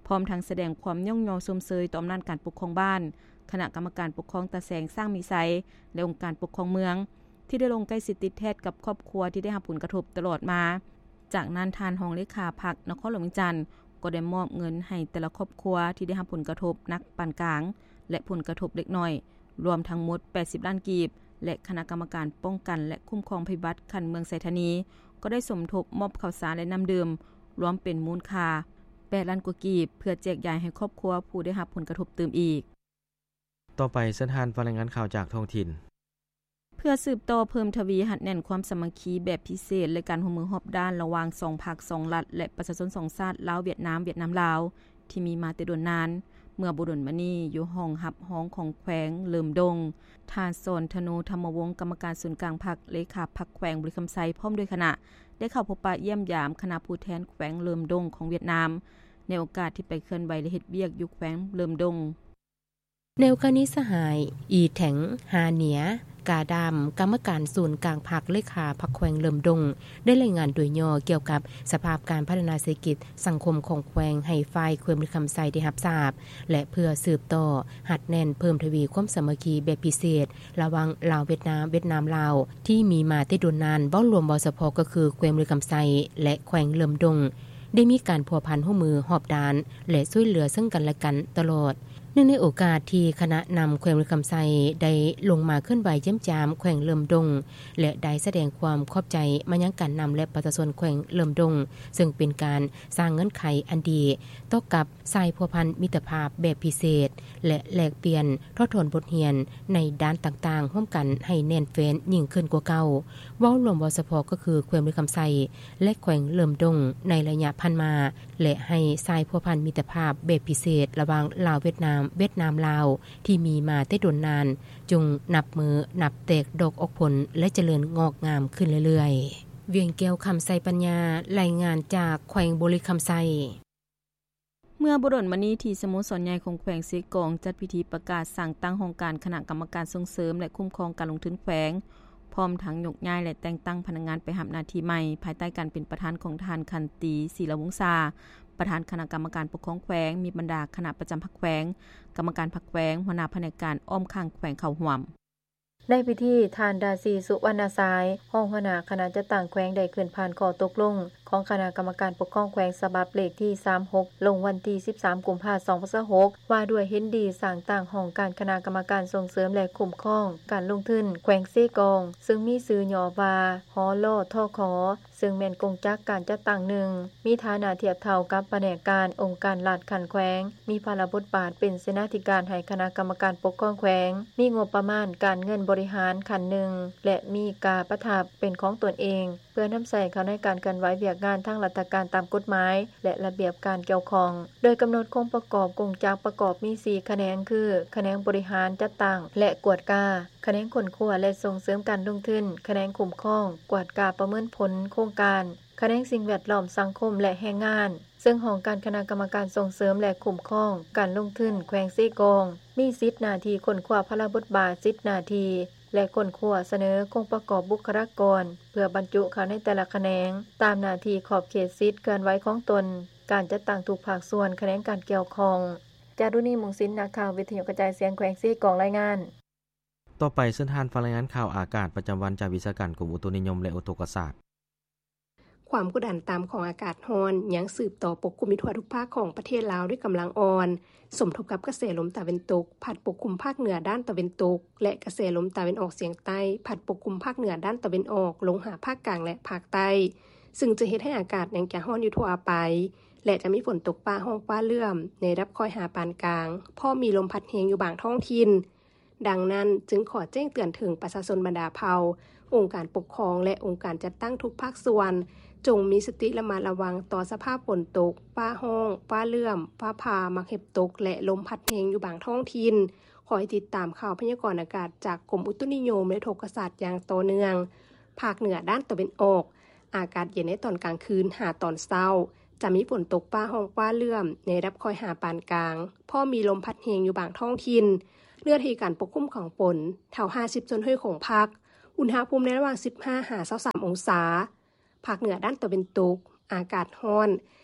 ร้อมทั้งแสดงความย่องยอชมเชยต่ออำนาจการปกครองบ้านคณะกรรมการปกครองตาแสงสร้างมีไสและองค์การปกครองเมืองที่ได้ลงใกล้สิทธิแทศกับครอบครัวที่ได้รับผลกระทบตลอดมาจากนั้นทานรองเลขาพรรคนครหลวงจันทน์ก็ได้มอบเงินให้แต่ละครอบครัวที่ได้รับผลกระทบนักปานกลางและผลกระทบเล็กน้อยรวมทั้งหมดแปดสิบล้านกีบและคณะกรรมการป้องกันและคุ้มครองภัยพิบัติคันเมืองไสธานีก็ได้สมทบมอบข้าวสารและน้ำดื่มรวมเป็นมูลค่าแปดล้านกว่ากีบเพื่อแจกจ่ายให้ครอบครัวผู้ได้รับผลกระทบเติมอีกต่อไปสถานรายงานข่าวจากท้องถิ่นเพื่อสืบต่อเพิ่มทวีหัดแน่นความสามัคคีแบบพิเศษและการร่วมมือรอบด้านระหว่างสองภาคสองรัฐและประชาชนสองชาติลาวเวียดนามเวียดนามลาวที่มีมาแต่ดนนานเมื่อบ่ดนมานี้อยู่ห้องรับห้องของแขวงเลิมดงท่านสอนธนูธรรมวงศ์กรรมการศูนย์กลางพรรคเลขาพรรคแขวงบุรีคำไซพร้อมด้วยคณะได้เข้าพบปะเยี่ยมยามคณะผู้แทนแขวงเลิมดงของเวียดนามในโอกาสที่ไปเคลื่อนไหวและเฮ็ดเวียกอยู่แขวงเลิมดงแนวคณิตสหายอีแถงหาเหนียกาดำกรรมการศูนย์กลางพรรคเลขาพรรคแขวงเลิมดงได้รายงานโดยย่อเกี่ยวกับสภาพการพัฒนาเศรษฐกิจสังคมของแขวงให้ฝ่ายแขวงบุรีคำไซได้รับทราบและเพื่อสืบต่อหัดแน่นเพิ่มทวีความสามัคคีแบบพิเศษระหว่างลาวเวียดนามเวียดนามลาวที่มีมาแต่ดนนานเว้ารวมบสพก็คือแขวงบุรีคำไซและแขวงเลิมดงได้มีการพัวพันร่วมมือหอบดานและช่วยเหลือซึ่งกันและกันตลอดเนื่องในโอกาสที่คณะนำแขวงบุรีคำไซได้ลงมาเคลื่อนไหวเยี่ยมยามแขวงเลิมดงและได้แสดงความขอบใจมายังการนำและประชาชนแขวงเลิมดงซึ่งเป็นการสร้างเงื่อนไขอันดีต่อกับสายพัวพันมิตรภาพแบบพิเศษและแลกเปลี่ยนทอดถอนบทเรียนในด้านต่างๆร่วมกันให้แน่นแฟ้นยิ่งขึ้นกว่าเก่าเว้ารวมวสพก็คือแขวงบุรีคำไซและแขวงเลิมดงในระยะผ่านมาและให้สายพัวพันมิตรภาพแบบพิเศษระหว่างลาวเวียดนามเวียดนามลาวที่มีมาแต่ดนนานจงนับมือนับแตกดอกออกผลและเจริญงอกงามขึ้นเรื่อยๆเวียงแก้วคำไซปัญญารายงานจากแขวงบุรีคำไซเมื่อบ่ดนมานี้ที่สโมสรใหญ่ของแขวงเสกองจัดพิธีประกาศสั่งตั้งโครงการคณะกรรมการส่งเสริมและคุ้มครองการลงทุนแขวงพร้อมทั้งยกย้ายและแต่งตั้งพนักงานไปรับหน้าที่ใหม่ภายใต้การเป็นประธานของท่านคันตีศิลวงศ์ซาประธานคณะกรรมการปกครองแขวงมีบรรดาคณะประจำพรรคแขวงกรรมการพรรคแขวงหัวหน้าแผนกการอ้อมข้างแขวงเข้าร่วมในพิธีทานดาซีสุวรรณสายห้องหัวหน้าคณะจัดตั้งแขวงได้ขึ้นผ่านข้อตกลงของคณะกรรมการปกครองแขวงฉบับเลขที่สามสิบหกลงวันที่สิบสามกุมภาพันธ์สองพันยี่สิบหกว่าด้วยเห็นดีสร้างตั้งห้องการคณะกรรมการส่งเสริมและคุ้มครองการลงทุนแขวงเซกองซึ่งมีชื่อย่อว่าหอลอทคซึ่งแม่นกงจักการจัดตั้งหนึ่งมีฐานะเทียบเท่ากับแผนกการองค์การรัฐขันแขวงมีภาระบทบาทเป็นเสนาธิการให้คณะกรรมการปกครองแขวงมีงบประมาณการเงินบริหารขันหนึ่งและมีกาประทับเป็นของตนเองเพื่อนำใส่เข้าในการกันไว้เวียกงานทางราชการตามกฎหมายและระเบียบการเกี่ยวข้องโดยกำหนดคงประกอบกงจักประกอบมีสี่แขนงคือแขนงบริหารจัดตั้งและกวดกาแขนงขนขวและส่งเสริมการลงทุนแขนงคุ้มครองกวดกาประเมินผลโครงการแขนงสิ่งแวดล้อมสังคมและแรงงานซึ่งของการคณะกรรมการส่งเสริมและคุ้มครองการลงทุนแขวงเซกองมีสิทธิหน้าที่ค้นคว้าพระบทบาทสิทธิหน้าที่และค้นคว้าเสนอคงประกอบบุคลากรเพื่อบรรจุเข้าในแต่ละแขนงตามหน้าที่ขอบเขตสิทธิเกินไว้ของตนการจัดตั้งทุกภาคส่วนแขนงการเกี่ยวข้องจารุณีมุงสินนักข่าววิทยุกระจายเสียงแขวงเซกองรายงานต่อไปเส้นทางฟังรายงานข่าวอากาศประจำวันจากวิชาการกรมอุตุนิยมและอุตุกศาสตร์ความกดดันต่ำของอากาศร้อนยังสืบต่อปกคลุมทั่วทุกภาคของประเทศลาวด้วยกำลังอ่อนสมทบกับกระแสลมตะวันตกพัดปกคลุมภาคเหนือด้านตะวันตกและกระแสลมตะวันออกเฉียงใต้พัดปกคลุมภาคเหนือด้านตะวันออกลงหาภาคกลางและภาคใต้ซึ่งจะเฮ็ดให้อากาศยังจะร้อนอยู่ทั่วไปและจะมีฝนตกฟ้าร้องฟ้าเลื่อมในระดับค่อยหาปานกลางพอมีลมพัดแรงอยู่บางท้องถิ่นดังนั้นจึงขอแจ้งเตือนถึงประชาชนบรรดาเผ่าองค์การปกครองและองค์การจัดตั้งทุกภาคส่วนจงมีสติระมัดระวังต่อสภาพฝนตกฟ้าร้องฟ้าเลื่อมฟ้าผ่ามักเห็บตกและลมพัดแรงอยู่บางท้องถิ่นขอให้ติดตามข่าวพยากรณ์อากาศจากกรมอุตุนิยมและโทรศาสตร์อย่างต่อเนื่องภาคเหนือด้านตะวันออกอากาศเย็นในตอนกลางคืนหาตอนเช้าจะมีฝนตกฟ้าร้องฟ้าเลื่อมในระดับค่อยหาปานกลางพอมีลมพัดแรงอยู่บางท้องถิ่นเลือดที่การปกคลุมของฝนเท่าห้าสิบจนห้อยของภาคอุณหภูมิในระหว่างสิบห้าถึงยี่สิบสามองศาภาคเหนือด้านตะวันตกอากาศร้อน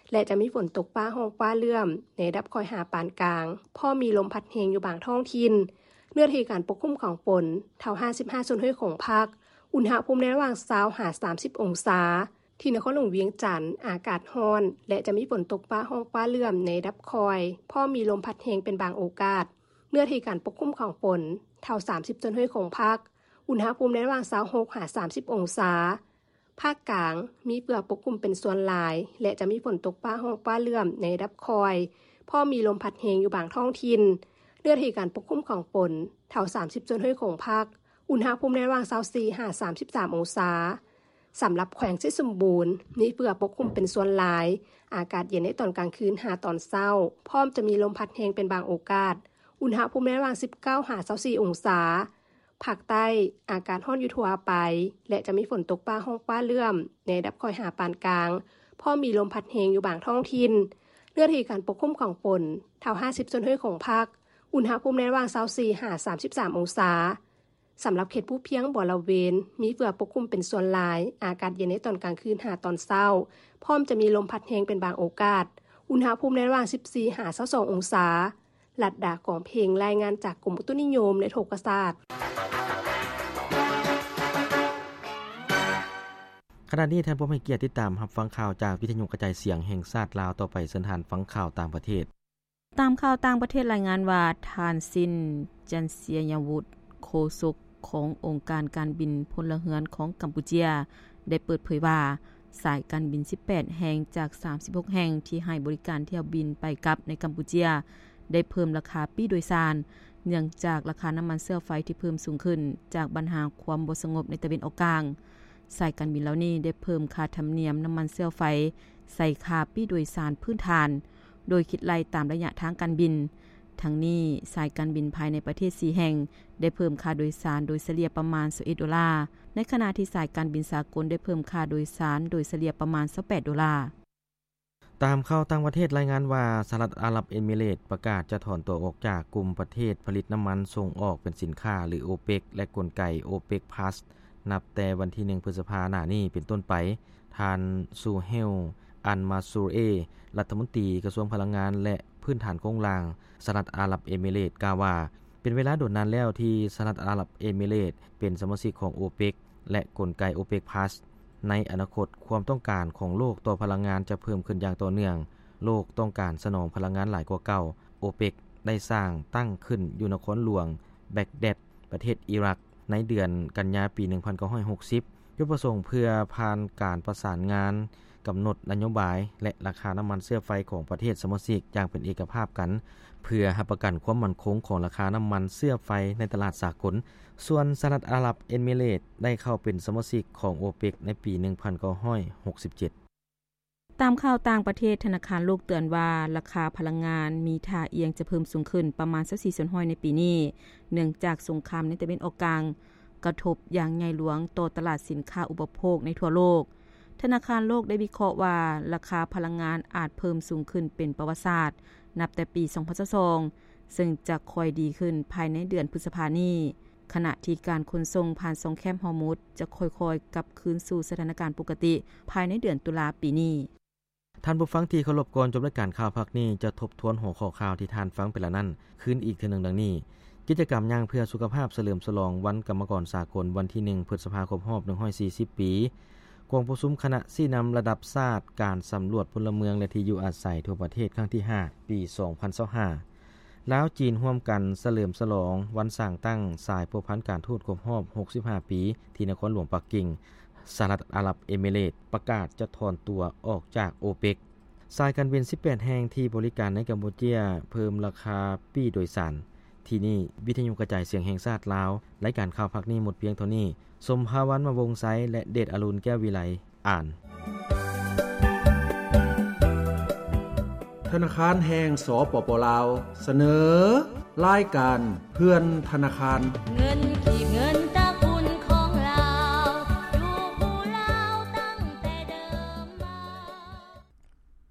และจะมีฝนตกฟ้าร้องฟ้าเลื่อมในระดับค่อยหาปานกลางพอมีลมพัดแรงอยู่บางท้องถิ่นเนื้อที่การปกคลุมของฝนเท่าห้าสิบห้าส่วนห้วยของภาคอุณหภูมิในระหว่างยี่สิบห้าถึงสามสิบองศาที่นครหลวงเวียงจันทน์อากาศร้อนและจะมีฝนตกฟ้าร้องฟ้าเลื่อมในระดับคอยพอมีลมพัดแรงเป็นบางโอกาสเนื้อที่การปกคลุมของฝนเท่าสามสิบส่วนห้วยของภาคอุณหภูมิในระหว่างยี่สิบหกถึงสามสิบองศาภาคกลางมีเปลือกปกคลุมเป็นส่วนหลายและจะมีฝนตกฟ้าร้องฟ้าเลื่อมในระดับคอยพอมีลมพัดแรงอยู่บางท้องถิ่นเนื้อที่การปกคลุมของฝนเท่าสามสิบส่วนห้วยของภาคอุณหภูมิในระหว่างยี่สิบสี่ถึงสามสิบสามองศาสำหรับแขวงสิสมบูรณ์มีเปลือกปกคลุมเป็นส่วนหลายอากาศเย็นในตอนกลางคืนหาตอนเช้าพร้อมจะมีลมพัดแรงเป็นบางโอกาสอุณหภูมิในระหว่างสิบเก้าถึงยี่สิบสี่องศาภาคใต้อากาศร้อนอยู่ทั่วไปและจะมีฝนตกฟ้าร้องฟ้าเลื่อมในระดับค่อยหาปานกลางพอมีลมพัดแรงอยู่บางท้องถิ่นเนื้อที่การปกคลุมของฝนเท่าห้าสิบส่วนห้วยของภาคอุณหภูมิในระหว่างยี่สิบสี่ถึงสามสิบสามองศาสำหรับเขตผู้เพียงบ่อละเวนมีเปลือกปกคลุมเป็นส่วนหลายอากาศเย็นในตอนกลางคืนหาตอนเช้าพร้อมจะมีลมพัดแรงเป็นบางโอกาสอุณหภูมิในระหว่างสิบสี่ถึงยี่สิบสององศาลัดดากองเพลงรายงานจากกรมอุตุนิยมและโทรศาสตร์ขณะนี้ท่านผู้มีเกียรติติดตามรับฟังข่าวจากวิทยุกระจายเสียงแห่งชาติลาวต่อไปเส้นทางฟังข่าวต่างประเทศตามข่าวต่างประเทศรายงานว่าทานซินจันเซียยวุฒิโฆษกขององค์การการบินพลเรือนของกัมพูเชียได้เปิดเผยว่าสายการบินสิบแปดแห่งจากสามสิบหกแห่งที่ให้บริการเที่ยวบินไปกลับในกัมพูเชียได้เพิ่มราคาปี้โดยสารเนื่องจากราคาน้ำมันเชื้อไฟที่เพิ่มสูงขึ้นจากปัญหาความบ่สงบในตะวันออกกลางสายการบินเหล่านี้ได้เพิ่มค่าธรรมเนียมน้ำมันเชื้อไฟใส่ค่าปี้โดยสารพื้นฐานโดยคิดไล่ตามระยะทางการบินทั้งนี้สายการบินภายในประเทศสี่แห่งได้เพิ่มค่าโดยสารโดยเฉลี่ยประมาณสิบเอ็ดดอลลาร์ในขณะที่สายการบินสากลได้เพิ่มค่าโดยสารโดยเฉลี่ยประมาณยี่สิบแปดดอลลาร์ตามข่าวต่างประเทศรายงานว่าสหรัฐอาหรับเอมิเรตส์ประกาศจะถอนตัวออกจากกลุ่มประเทศผลิตน้ำมันส่งออกเป็นสินค้าหรือ โอเปก และกลไก โอเปก Plus นับแต่วันที่หนึ่งพฤษภาคมหน้านี้เป็นต้นไปท่านซูเฮลอันมาซูเอรัฐมนตรีกระทรวงพลังงานและพื้นฐานโครงสร้างสหรัฐอาหรับเอมิเรตส์กล่าวว่าเป็นเวลาโดนนานแล้วที่สหรัฐอาหรับเอมิเรตส์เป็นสมาชิกของ โอเปก และกลไก โอเปก Plus ในอนาคตความต้องการของโลกต่อพลังงานจะเพิ่มขึ้นอย่างต่อเนื่องโลกต้องการสนองพลังงานหลายกว่าเก่า โอเปก ได้สร้างตั้งขึ้นอยู่นครหลวงแบกแดดประเทศอิรักในเดือนกันยายนปีหนึ่งพันเก้าร้อยหกสิบจุดประสงค์เพื่อผ่านการประสานงานกำหนดนโยบายและราคาน้ำมันเชื้อไฟของประเทศสมาชิกอย่างเป็นเอกภาพกันเพื่อรับประกันความมั่นคงของราคาน้ำมันเชื้อไฟในตลาดสากลส่วนสหรัฐอาหรับเอมิเรตส์ได้เข้าเป็นสมาชิกของ โอเปก ในปีหนึ่งพันเก้าร้อยหกสิบเจ็ดตามข่าวต่างประเทศธนาคารโลกเตือนว่าราคาพลังงานมีท่าเอียงจะเพิ่มสูงขึ้นประมาณสักสี่ส่วนห้อยในปีนี้เนื่องจากสงครามในตะวันออกกลางกระทบอย่างใหญ่หลวงต่อตลาดสินค้าอุปโภคในทั่วโลกธนาคารโลกได้วิเคราะห์ว่าราคาพลังงานอาจเพิ่มสูงขึ้นเป็นประวัติศาสตร์นับแต่ปีสองพันยี่สิบสองซึ่งจะค่อยดีขึ้นภายในเดือนพฤษภาคมนี้ขณะที่การขนส่งผ่านสองแคมป์ฮอร์มุซจะค่อยๆกลับคืนสู่สถานการณ์ปกติภายในเดือนตุลาปีนี้ท่านผู้ฟังที่เคารพก่อนจบรายการข่าวภาคนี้จะทบทวนหัวข้อข่าวที่ท่านฟังไปแล้วนั้นคืนอีกเทื่อนึงดังนี้กิจกรรมย่างเพื่อสุขภาพเฉลิมฉลองวันกรรมกรสากลวันที่หนึ่งพฤษภาคมรอบหนึ่งร้อยสี่สิบปีกองประชุมคณะชี้นำระดับชาติการสำรวจพลเมืองและที่อยู่อาศัยทั่วประเทศครั้งที่ห้าปีสองพันยี่สิบห้าลาวจีนร่วมกันเฉลิมฉลองวันสร้างตั้งสายพัวพันการทูตครบรอบหกสิบห้าปีที่นครหลวงปักกิ่งสหรัฐอาหรับเอมิเรตส์ประกาศจะถอนตัวออกจากโอเปกสายการบินสิบแปดแห่งที่บริการในกัมพูเชียเพิ่มราคาปี้โดยสารที่นี่วิทยุกระจายเสียงแห่งชาติลาวรายการข่าวภาคนี้หมดเพียงเท่านี้สมภาวันมาวงไซและเดชอรุณแก้ววิไลอ่านธนาคารแห่งสปป.ลาวเสนอรายการเพื่อนธนาคารเงินขีบเงินตะกุนของเราอยู่ผู้ลาวตั้งแต่เดิมมา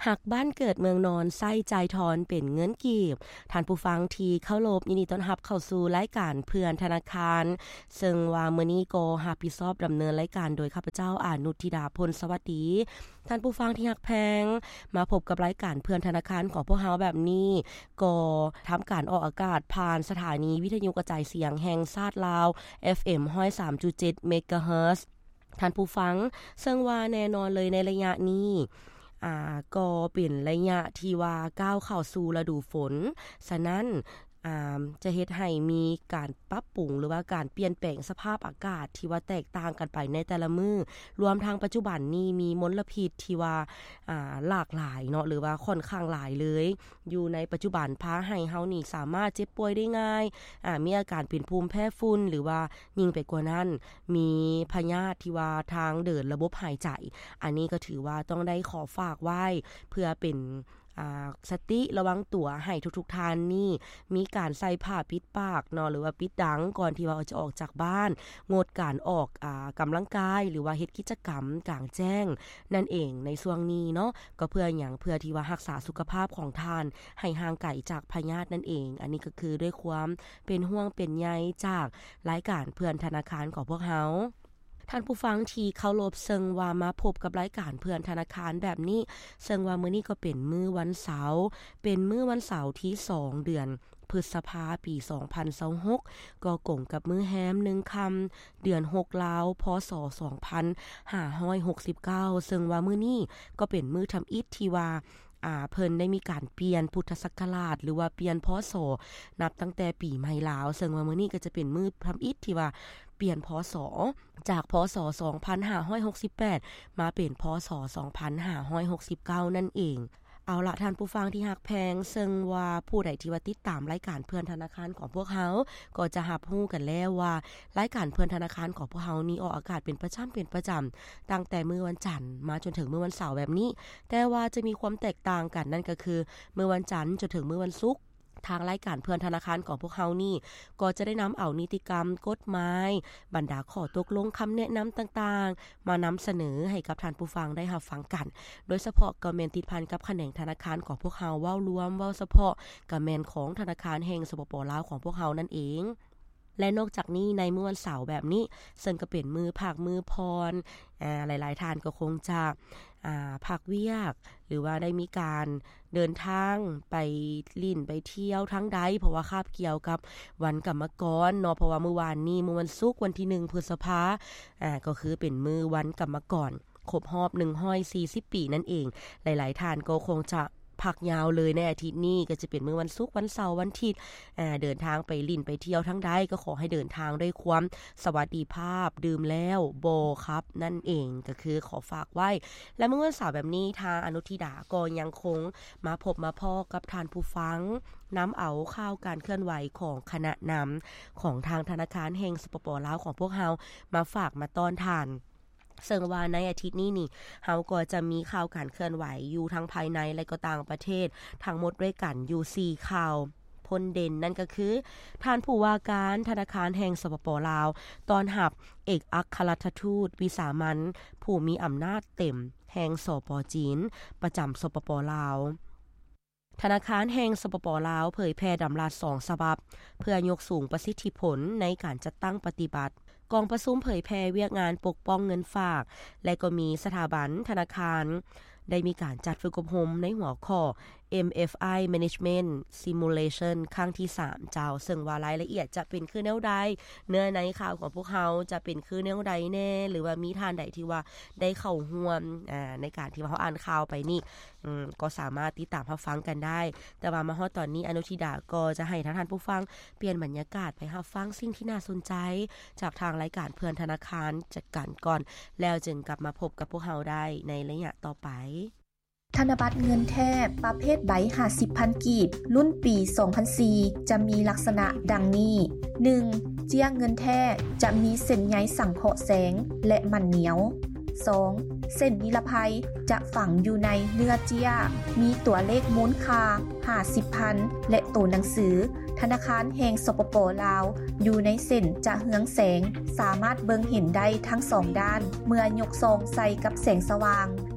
หักบ้านเกิดเมืองนอนไส้ใจทอนเป็นเงินกีบท่านผู้ฟังที่เข้ารบยินดีต้อนรับเข้าสู่รายการเพื่อนธนาคารซึ่งว่ามื้อนี้ก็รับผิดชอบดำเนินรายการโดยข้าพเจ้าอานุธิดาพลสวัสดีท่านผู้ฟังที่ฮักแพงมาพบกับรายการเพื่อนธนาคารของพวกเฮาแบบนี้ก็ทำการออกอากาศผ่านสถานีวิทยุกระจายเสียงแห่งชาติลาว เอฟ เอ็ม หนึ่งร้อยสามจุดเจ็ด เมกะเฮิรตซ์ท่านผู้ฟังซึ่งว่าแน่นอนเลยในระยะนี้อ่าก็เป็นระยะที่ว่าก้าวเข้าสู่ฤดูฝนฉะนั้นอ่าจะเฮ็ดให้มีการปรับปรุงหรือว่าการเปลี่ยนแปลงสภาพอากาศที่ว่าแตกต่างกันไปในแต่ละมื้อรวมทั้งปัจจุบันนี้มีมลพิษที่ว่าอ่าหลากหลายเนาะหรือว่าค่อนข้างหลายเลยอยู่ในปัจจุบันพาให้เฮานี่สามารถเจ็บป่วยได้ง่ายอ่ามีอาการเป็นภูมิแพ้ฝุ่นหรือว่ายิ่งไปกว่านั้นมีพยาธิที่ว่าทางเดินระบบหายใจอันนี้ก็ถือว่าต้องได้ขอฝากไว้เพื่อเป็นอ่าสติระวังตัวให้ทุกๆท่านนี่มีการใส่ผ้าปิดปากเนาะหรือว่าปิดดังก่อนที่ว่าจะออกจากบ้านงดการออกอ่ากำลังกายหรือว่าเฮ็ดกิจกรรมกลางแจ้งนั่นเองในช่วงนี้เนาะก็เพื่อหยังเพื่อที่ว่ารักษาสุขภาพของท่านให้ห่างไกลจากพยาธินั่นเองอันนี้ก็คือด้วยความเป็นห่วงเป็นใยจากรายการเพื่อนธนาคารของพวกเฮาท่านผู้ฟังที่เคารพซึ่งว่ามาพบกับรายการเพื่อนธนาคารแบบนี้ซึ่งว่ามื้อนี้ก็เป็นมื้อวันเสาร์เป็นมื้อวันเสาร์ที่สองเดือนพฤษภาคมปีสองพันยี่สิบหกก็กงกับมื้อแฮมหนึ่งค่ำเดือนหกลาวพศสองพันห้าร้อยหกสิบเก้าซึ่งว่ามื้อนี้ก็เป็นมื้อทำอิฐที่ว่าอ่าเพิ่นได้มีการเปลี่ยนพุทธศักราชหรือว่าเปลี่ยนพศนับตั้งแต่ปีใหม่ลาวซึ่งว่ามื้อนี้ก็จะเป็นมื้อทำอิฐที่ว่าเปลี่ยนพศจากพศสองพันห้าร้อยหกสิบแปดมาเป็นพศสองพันห้าร้อยหกสิบเก้านั่นเองเอาละท่านผู้ฟังที่ฮักแพงซึ่งว่าผู้ใดที่ว่าติดตามรายการเพื่อนธนาคารของพวกเฮาก็จะรับรู้กันแล้วว่ารายการเพื่อนธนาคารของพวกเฮานี้ออกอากาศเป็นประจำเป็นประจำตั้งแต่มื้อวันจันทร์มาจนถึงมื้อวันเสาร์แบบนี้แต่ว่าจะมีความแตกต่างกันนั่นก็คือมื้อวันจันทร์จนถึงมื้อวันศุกร์ทางรายการเพื่อนธนาคารของพวกเฮานี่ก็จะได้นำเอานิติกรรมกฎหมายบรรดาข้อตกลงคำแนะนำต่างๆมานำเสนอให้กับท่านผู้ฟังได้รับฟังกันโดยเฉพาะก็แม่นติดพันกับแขนงธนาคารของพวกเฮาเว้ารวมเว้าเฉพาะก็แม่นของธนาคารแห่งสปป.ลาวของพวกเฮานั่นเองและนอกจากนี้ในมื้อวันเสาร์แบบนี้ซึ่งก็เป็นมื้อภาคมื้อพรอ่าหลายๆท่านก็คงจะอ่าภาคเวียกหรือว่าได้มีการเดินทางไปลิ่นไปเที่ยวทั้งใดเพราะว่าคาบเกี่ยวกับวันกรรมกรเนาะเพราะว่าเมื่อวานนี้มื้อวันศุกร์วันที่หนึ่งพฤษภาคมอ่าก็คือเป็นมื้อวันกรรมกรครบรอบหนึ่งร้อยสี่สิบปีนั่นเองหลายๆท่านก็คงจะพักยาวเลยในอาทิตย์นี้ก็จะเป็นมื้อวันศุกร์วันเสาร์วันอาทิตย์อ่าเดินทางไปลิ่นไปเที่ยวทั้งใดก็ขอให้เดินทางด้วยความสวัสดิภาพดื่มแล้วโบครับนั่นเองก็คือขอฝากไว้และมื้อวันเสาร์แบบนี้ทางอนุธิดาก็ยังคงมาพบมาพ้อกับท่านผู้ฟังน้ำเอาข่าวการเคลื่อนไหวของคณะนำของทางธนาคารแห่งสปป.ลาวของพวกเฮามาฝากมาต้อนทานซึ่งว่าในอาทิตย์นี้นี่เฮาก็จะมีข่าวการเคลื่อนไหวอยู่ทั้งภายในและก็ต่างประเทศทั้งหมดด้วยกันอยู่สี่ข่าวพ้นเด่นนั่นก็คือท่านผู้ว่าการธนาคารแห่งสปป.ลาวต้อนรับเอกอัครราชทูตวิสามัญผู้มีอำนาจเต็มแห่งสปป.จีนประจำสปป.ลาวธนาคารแห่งสปป.ลาวเผยแพร่ดำรัสสองฉบับเพื่อยกสูงประสิทธิผลในการจัดตั้งปฏิบัติกองประชุมเผยแพร่เวียกงานปกป้องเงินฝากและก็มีสถาบันธนาคารได้มีการจัดฝึกอบรมในหัวข้อ เอ็ม เอฟ ไอ Management Simulation ครั้งที่สามเจ้าซึ่งว่ารายละเอียดจะเป็นคือแนวใดเนื้อในข่าวของพวกเฮาจะเป็นคือแนวใดแน่หรือว่ามีท่านใดที่ว่าได้เข้าร่วมอ่าในการที่ว่าเฮาอ่านข่าวไปนี่อืมก็สามารถติดตามรับฟังกันได้แต่ว่ามาฮอดตอนนี้อนุธิดาก็จะให้ท่านผู้ฟังเปลี่ยนบรรยากาศไปรับฟังสิ่งที่น่าสนใจจากทางรายการเพื่อนธนาคารจัดการก่อนแล้วจึงกลับมาพบกับพวกเฮาได้ในระยะต่อไปธนบัตรเงินแท้ประเภทใบห้าสิบพันกีบรุ่นปีสองพันสี่จะมีลักษณะดังนี้ หนึ่ง เจี้ยเงินแท้จะมีเส้นใยสังเคราะห์แสงและมันเหนียว สอง เส้นนิรภัยจะฝังอยู่ในเนื้อเจี้ยมีตัวเลขมูลค่าห้าสิบพันและตัวหนังสือธนาคารแห่งสปป.ลาวอยู่ในเส้นจะเหืองแสงสามารถเบิ่งเห็นได้ทั้งสองด้านเมื่อยกซองใส่กับแสงสว่าง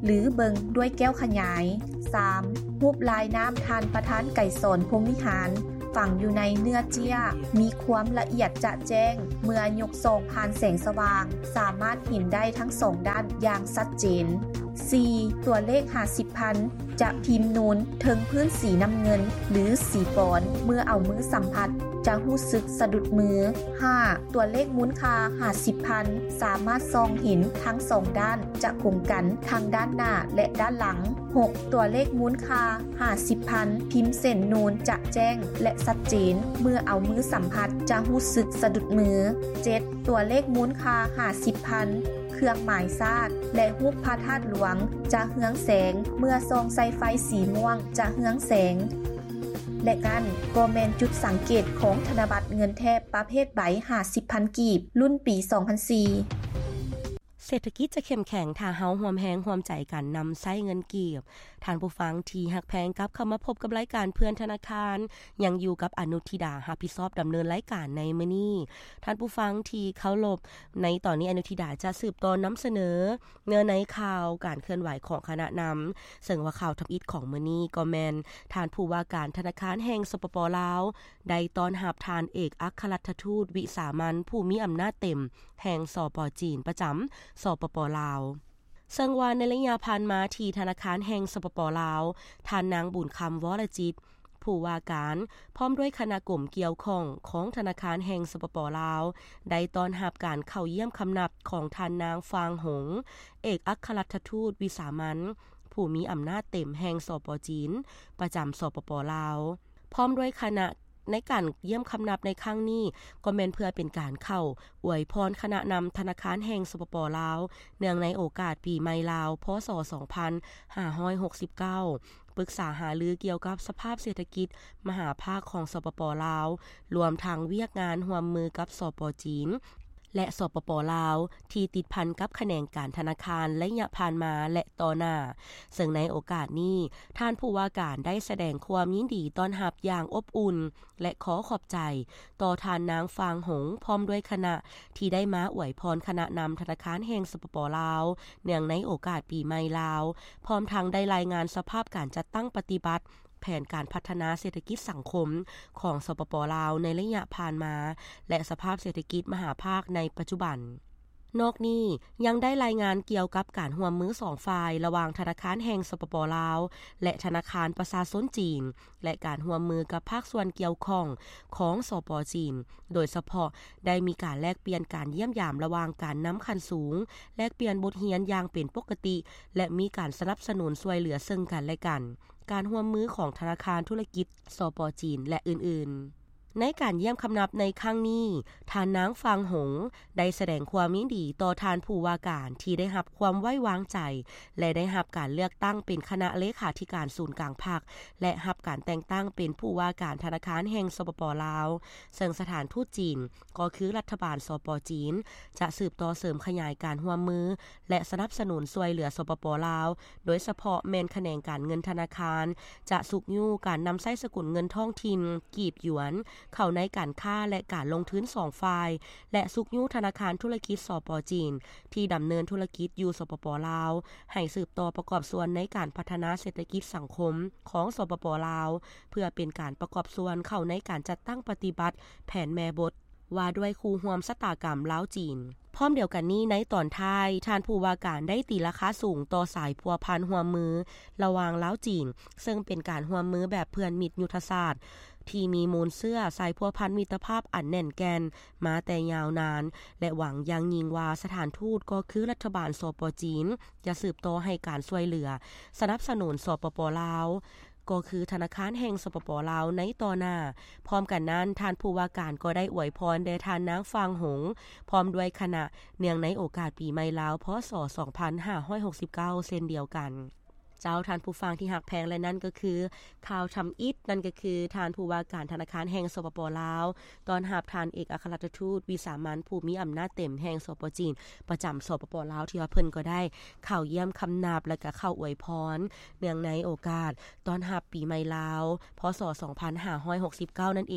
หรือเบิงด้วยแก้วขยาย สาม รูปลายน้ำทานประธานไก่สนพรหมวิหารฝังอยู่ในเนื้อเจี้ยมีความละเอียดจะแจ้งเมื่อยกส่องผ่านแสงสว่างสามารถเห็นได้ทั้งสองด้านอย่างชัดเจน สี่ ตัวเลขห้าสิบพันจะพิมพ์นูนถึงพื้นสีน้ำเงินหรือสีปอนเมื่อเอามือสัมผัสจะรู้สึกสะดุดมือ ห้า ตัวเลขมูลค่าห้าสิบพันสามารถส่องเห็นทั้งสองด้านจะคงกันทางด้านหน้าและด้านหลัง หก ตัวเลขมูลค่าห้าสิบพันพิมพ์เส้นนูนจะแจ้งและชัดเจนเมื่อเอามือสัมผัสจะรู้สึกสะดุดมือ เจ็ด ตัวเลขมูลค่าห้าสิบพันเครื่องหมายซาดและรูปพระธาตุหลวงจะเฮืองแสงเมื่อส่องใส่ไฟสีม่วงจะเฮืองแสงและกันก็แมนจุดสังเกตของธนบัตรเงินแทบประเภทใบห้าสิบพันกีบรุ่นปี สองพันสี่เศรษฐกิจจะเข้มแข็งถ้าเฮาร่วมแรงร่วมใจกันนำใช้เงินกีบท่านผู้ฟังที่ฮักแพงกับเข้ามาพบกับรายการเพื่อนธนาคารยังอยู่กับอนุธิดารับผิดชอบดำเนินรายการในมื้อนี้ท่านผู้ฟังที่เคารพในตอนนี้อนุธิดาจะสืบต่อนำเสนอเนื้อในข่าวการเคลื่อนไหวของคณะนำซึ่งว่าข่าวทำอิฐของมื้อนี้ก็แม่นท่านผู้ว่าการธนาคารแห่งสปป.ลาวได้ต้อนรับท่านเอกอัครราชทูตวิสามัญผู้มีอำนาจเต็มแห่งสปป.จีนประจำสปป.ลาวซึ่งว่าในระยะผ่านมาที่ธนาคารแห่งสปป.ลาวท่านนางบุญคำวรจิตผู้ว่าการพร้อมด้วยคณะกลุ่มเกี่ยวข้องของธนาคารแห่งสปป.ลาวได้ต้อนรับการเข้าเยี่ยมคำนับของท่านนางฟางหงเอกอัครราชทูตวิสามัญผู้มีอำนาจเต็มแห่งสปป.จีนประจำสปป.ลาวพร้อมด้วยคณะในการเยี่ยมคำนับในครั้งนี้ก็แม่นเพื่อเป็นการเข้าอวยพรคณะนำธนาคารแห่งสปป.ลาวเนื่องในโอกาสปีใหม่ลาวพ.ศ. สองพันห้าร้อยหกสิบเก้าปรึกษาหารือเกี่ยวกับสภาพเศรษฐกิจมหาภาคของสปป.ลาวรวมทั้งเวียกงานร่วมมือกับสปป.จีนและสปป.ลาวที่ติดพันกับแขนงการธนาคารและระยะผ่านมาและต่อหน้าซึ่งในโอกาสนี้ท่านผู้ว่าการได้แสดงความยินดีต้อนรับอย่างอบอุ่นและขอขอบใจต่อท่านนางฟางหงพร้อมด้วยคณะที่ได้มาอวยพรคณะนำธนาคารแห่งสปป.ลาวเนื่องในโอกาสปีใหม่ลาวพร้อมทั้งได้รายงานสภาพการจัดตั้งปฏิบัติแผนการพัฒนาเศรษฐกิจสังคมของสปป.ลาวในระยะผ่านมาและสภาพเศรษฐกิจมหาภาคในปัจจุบันนอกนี้ยังได้รายงานเกี่ยวกับการร่วมมือสองฝ่ายระหว่างธนาคารแห่งสปป.ลาวและธนาคารประชาชนจีนและการร่วมมือกับภาคส่วนเกี่ยวข้องของสปป.จีนโดยเฉพาะได้มีการแลกเปลี่ยนการเยี่ยมยามระหว่างการนำขั้นสูงแลกเปลี่ยนบทเรียนอย่างเป็นปกติและมีการสนับสนุนช่วยเหลือซึ่งกันและกันการร่วมมือของธนาคารธุรกิจสปป.จีนและอื่นๆในการเยี่ยมคำนับในครั้งนี้ท่านนางฟางหงได้แสดงความยินดีต่อท่านผู้ว่าการที่ได้รับความไว้วางใจและได้รับการเลือกตั้งเป็นคณะเลขาธิการศูนย์กลางภาคและรับการแต่งตั้งเป็นผู้ว่าการธนาคารแห่งสปป.ลาวซึ่งสถานทูตจีนก็คือรัฐบาลสปป.จีนจะสืบต่อเสริมขยายการร่วมมือและสนับสนุนช่วยเหลือสปป.ลาวโดยเฉพาะแม่นแขนงการเงินธนาคารจะสุกยู่การนำใช้สกุลเงินท้องถิ่นกีบหยวนเข้าในการค้าและการลงทุนสองฝ่ายและสุกยู่ธนาคารธุรกิจสปป.จีนที่ดำเนินธุรกิจอยู่สปป.ลาวให้สืบต่อประกอบส่วนในการพัฒนาเศรษฐกิจสังคมของสปป.ลาวเพื่อเป็นการประกอบส่วนเข้าในการจัดตั้งปฏิบัติแผนแม่บทว่าด้วยคู่ร่วมชะตากรรมลาวจีนพร้อมเดียวกันนี้ในตอนท้ายท่านผู้ว่าการได้ตีราคาสูงต่อสายพัวพันร่วมมือระหว่างลาวจีนซึ่งเป็นการร่วมมือแบบเพื่อนมิตรยุทธศาสตร์ที่มีมูลเสื้อสายพัวพันมิตรภาพอันแน่นแกนมาแต่ยาวนานและหวังยังยิงว่าสถานทูตก็คือรัฐบาลสปป.จีนจะสืบต่อให้การช่วยเหลือสนับสนุนสปป.ลาวก็คือธนาคารแห่งสปป.ลาวในต่อหน้าพร้อมกันนั้นท่านผู้ว่าการก็ได้อวยพรแด่ท่านนางฟางหงพร้อมด้วยคณะเนื่องในโอกาสปีใหม่ลาวพ.ศ. สองพันห้าร้อยหกสิบเก้าเช่นเดียวกันเจ้าท่านผู้ฟังที่หักแพงและนั่นก็คือข่าวทำอิฐนั่นก็คือท่านผู้ว่าการธนาคารแห่งสปป.ลาวตอนรับท่านเอกอัครราชทูตวิสามัญผู้มีอำนาจเต็มแห่งสปป.จีนประจำสปป.ลาวที่ว่าเพิ่นก็ได้เข้าเยี่ยมคำนับและก็เข้าอวยพรเนื่องในโอกาสตอนรับปีใหม่ลาวพ.ศ. สองพันห้าร้อยหกสิบเก้านั่นเอง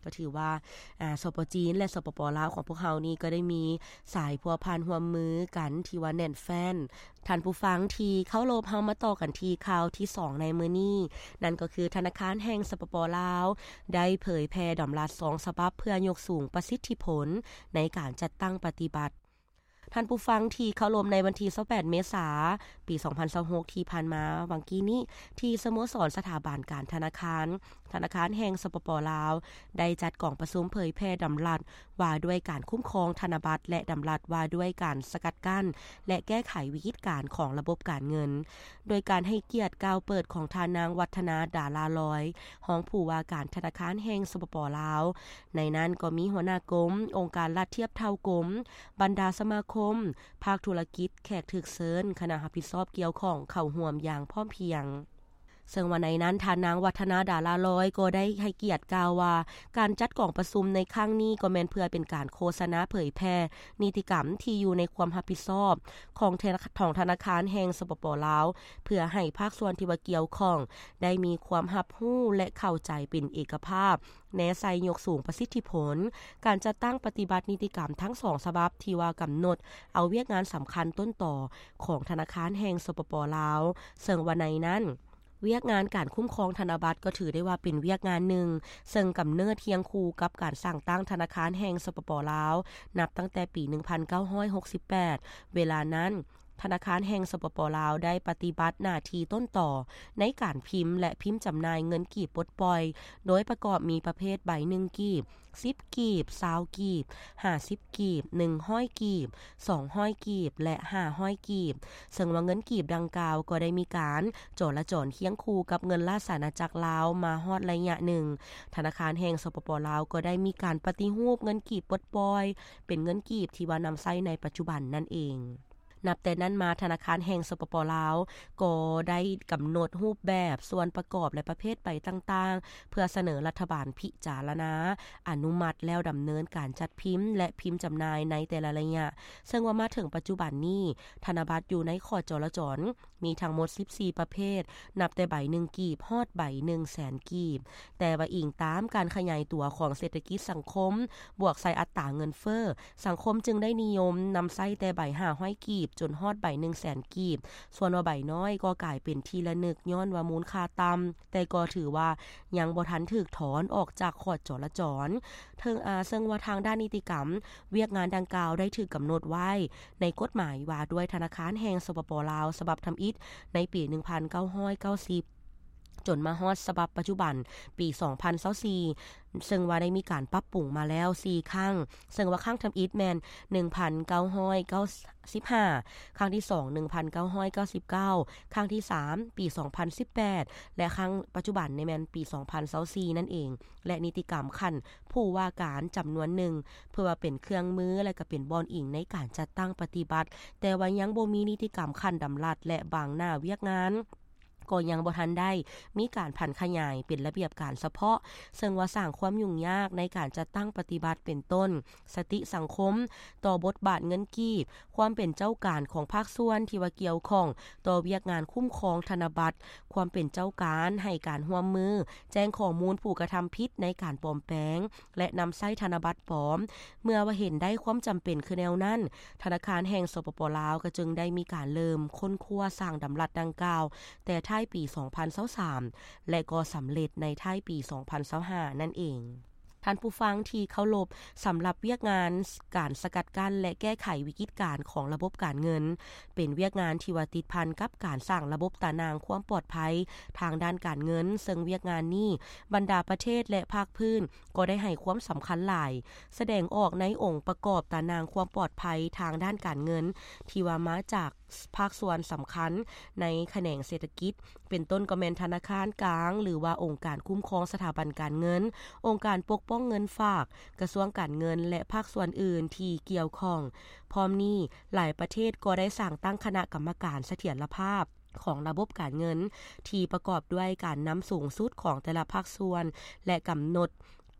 ก็ถือว่าอ่าสปจีนและสปปลาวของพวกเฮานี่ก็ได้มีสายพัวพันร่วมมือกันที่ว่าแน่นแฟ้นท่านผู้ฟังที่เข้ารบเฮามาต่อกันที่ข่าวที่สองในมื้อนี้นั่นก็คือธนาคารแห่งสปปลาวได้เผยแพร่ดำรัสสองฉบับเพื่อยกสูงประสิทธิผลในการจัดตั้งปฏิบัติท่านผู้ฟังที่เข้ารบในวันที่ยี่สิบแปดเมษายนปีสองพันยี่สิบหกที่ผ่านมาวังกี้นี้ที่สโมสรสถาบันการธนาคารธนาคารแห่งสปปลาวได้จัดกล่องประชุมเผยแพร่ดำรัสว่าด้วยการคุ้มครองธนบัตรและดำรัสว่าด้วยการสกัดกั้นและแก้ไขวิกฤตการณ์ของระบบการเงินโดยการให้เกียรติก้าวเปิดของทานางวัฒนาดาลาลอยห้องผู้ว่าการธนาคารแห่งสปปลาวในนั้นก็มีหัวหน้ากรมองค์การรัฐเทียบเท่ากรมบรรดาสมาคมภาคธุรกิจแขกถึกเซินคณะรับผิดชอบเกี่ยวของเข้าร่วมอย่างพร้อมเพรียงซึ่งวันในนั้นทานนางวัฒนาดาลาลอยก็ได้ให้เกียรติกล่าวว่าการจัดกล่องประชุมในครั้งนี้ก็แม่นเพื่อเป็นการโฆษณาเผยแพร่นิติกรรมที่อยู่ในความรับผิดชอบของของธนาคารแห่งสปปลาวเพื่อให้ภาคส่วนที่ว่าเกี่ยวข้องได้มีความรับรู้และเข้าใจเป็นเอกภาพแนใส่ยกสูงประสิทธิผลการจัดตั้งปฏิบัตินิติกรรมทั้งสองฉบับที่ว่ากำหนดเอาเวียกงานสำคัญต้นต่อของธนาคารแห่งสปปลาวซึ่งวันในนั้นเวียกงานการคุ้มครองธนบัตรก็ถือได้ว่าเป็นเวียกงานหนึ่งซึ่งกำเนิดเทียงคู่กับการสร้างตั้งธนาคารแห่งสปปลาวนับตั้งแต่ปีหนึ่งพันเก้าร้อยหกสิบแปดเวลานั้นธนาคารแห่งสปปลาวได้ปฏิบัติหน้าที่ต้นต่อในการพิมพ์และพิมพ์จำหน่ายเงินกีบปลดปล่อยโดยประกอบมีประเภทใบหนึ่งกีบสิบกีบยี่สิบกีบห้าสิบกีบหนึ่งร้อยกีบสองร้อยกีบและห้าร้อยกีบซึ่งว่าเงินกีบดังกล่าวก็ได้มีการจรจรเคียงคู่กับเงินราชอาณาจักรลาวมาฮอดระยะหนึ่งธนาคารแห่งสปปลาวก็ได้มีการปฏิรูปเงินกีบปลดปล่อยเป็นเงินกีบที่ว่านำใช้ในปัจจุบันนั่นเองนับแต่นั้นมาธนาคารแห่งสปปลาวก็ได้กำหนดรูปแบบส่วนประกอบและประเภทใบต่างๆเพื่อเสนอรัฐบาลพิจารณาอนุมัติแล้วดำเนินการจัดพิมพ์และพิมพ์จำหน่ายในแต่ละระยะซึ่งว่ามาถึงปัจจุบันนี้ธนบัตรอยู่ในขอจรจรมีทั้งหมดสิบสี่ประเภทนับแต่ใบหนึ่งกีบฮอดใบหนึ่งแสนกีบแต่ว่าอิงตามการขยายตัวของเศรษฐกิจสังคมบวกใส่อัตราเงินเฟ้อสังคมจึงได้นิยมนำใช้แต่ใบห้าร้อยกีบจนฮอดใบหนึ่งแสนกีบส่วนว่าใบน้อยก็กลายเป็นทีละนึกย้อนว่ามูลค่าต่ำแต่ก็ถือว่ายังบ่ทันถูกถอนออกจากขอจรจรเทิงอาซึ่งว่าทางด้านนิติกรรมเวียกงานดังกล่าวได้ถูกกำหนดไว้ในกฎหมายว่าด้วยธนาคารแห่งสปปลาวฉบับทำอิฐในปีหนึ่งพันเก้าร้อยเก้าสิบจนมาฮอดฉบับปัจจุบันปีสองพันยี่สิบสี่ซึ่งว่าได้มีการปรับปรุงมาแล้วสี่ครั้งซึ่งว่าครั้งทำอิฐแมนหนึ่งพันเก้าร้อยเก้าสิบห้าครั้งที่สอง หนึ่งพันเก้าร้อยเก้าสิบเก้าครั้งที่สามปีสองพันสิบแปดและครั้งปัจจุบันในแมนปีสองพันยี่สิบสี่นั่นเองและนิติกรรมขั้นผู้ว่าการจำนวนหนึ่งเพื่อว่าเป็นเครื่องมือและก็เป็นบอนอิงในการจัดตั้งปฏิบัติแต่ว่ายังบ่มีนิติกรรมขั้นดำรัสและบางหน้าเวียกงานก็ยังบ่ทันได้มีการผันขยายเป็นระเบียบการเฉพาะซึ่งว่าสร้างความยุ่งยากในการจัดตั้งปฏิบัติเป็นต้นสติสังคมต่อบทบาทเงินกีบความเป็นเจ้าการของภาคส่วนที่ว่าเกี่ยวข้องต่อเวียกงานคุ้มครองธนบัตรความเป็นเจ้าการให้การร่วมมือแจ้งข้อมูลผู้กระทำผิดในการปลอมแปลงและนำใช้ธนบัตรปลอมเมื่อว่าเห็นได้ความจำเป็นคือแนวนั้นธนาคารแห่งสปปลาวก็จึงได้มีการเริ่มค้นคว้าสร้างดำรัสดังกล่าวแต่ท้ายปีสองพันยี่สิบสามและก็สำเร็จในท้ายปีสองพันยี่สิบห้านั่นเองท่านผู้ฟังที่เคารพสำหรับเวียกงานการสกัดกั้นและแก้ไขวิกฤตการณ์ของระบบการเงินเป็นเวียกงานที่ว่าติดพันกับการสร้างระบบตานางความปลอดภัยทางด้านการเงินซึ่งเวียกงานนี้บรรดาประเทศและภาคพื้นก็ได้ให้ความสำคัญหลายแสดงออกในองค์ประกอบตานางความปลอดภัยทางด้านการเงินที่ว่ามาจากภาคส่วนสำคัญในแขนงเศรษฐกิจเป็นต้นก็แม่นธนาคารกลางหรือว่าองค์การคุ้มครองสถาบันการเงินองค์การปกป้องเงินฝากกระทรวงการเงินและภาคส่วนอื่นที่เกี่ยวข้องพร้อมนี้หลายประเทศก็ได้สร้างตั้งคณะกรรมการเสถียรภาพของระบบการเงินที่ประกอบด้วยการนำสูงสุดของแต่ละภาคส่วนและกำหนด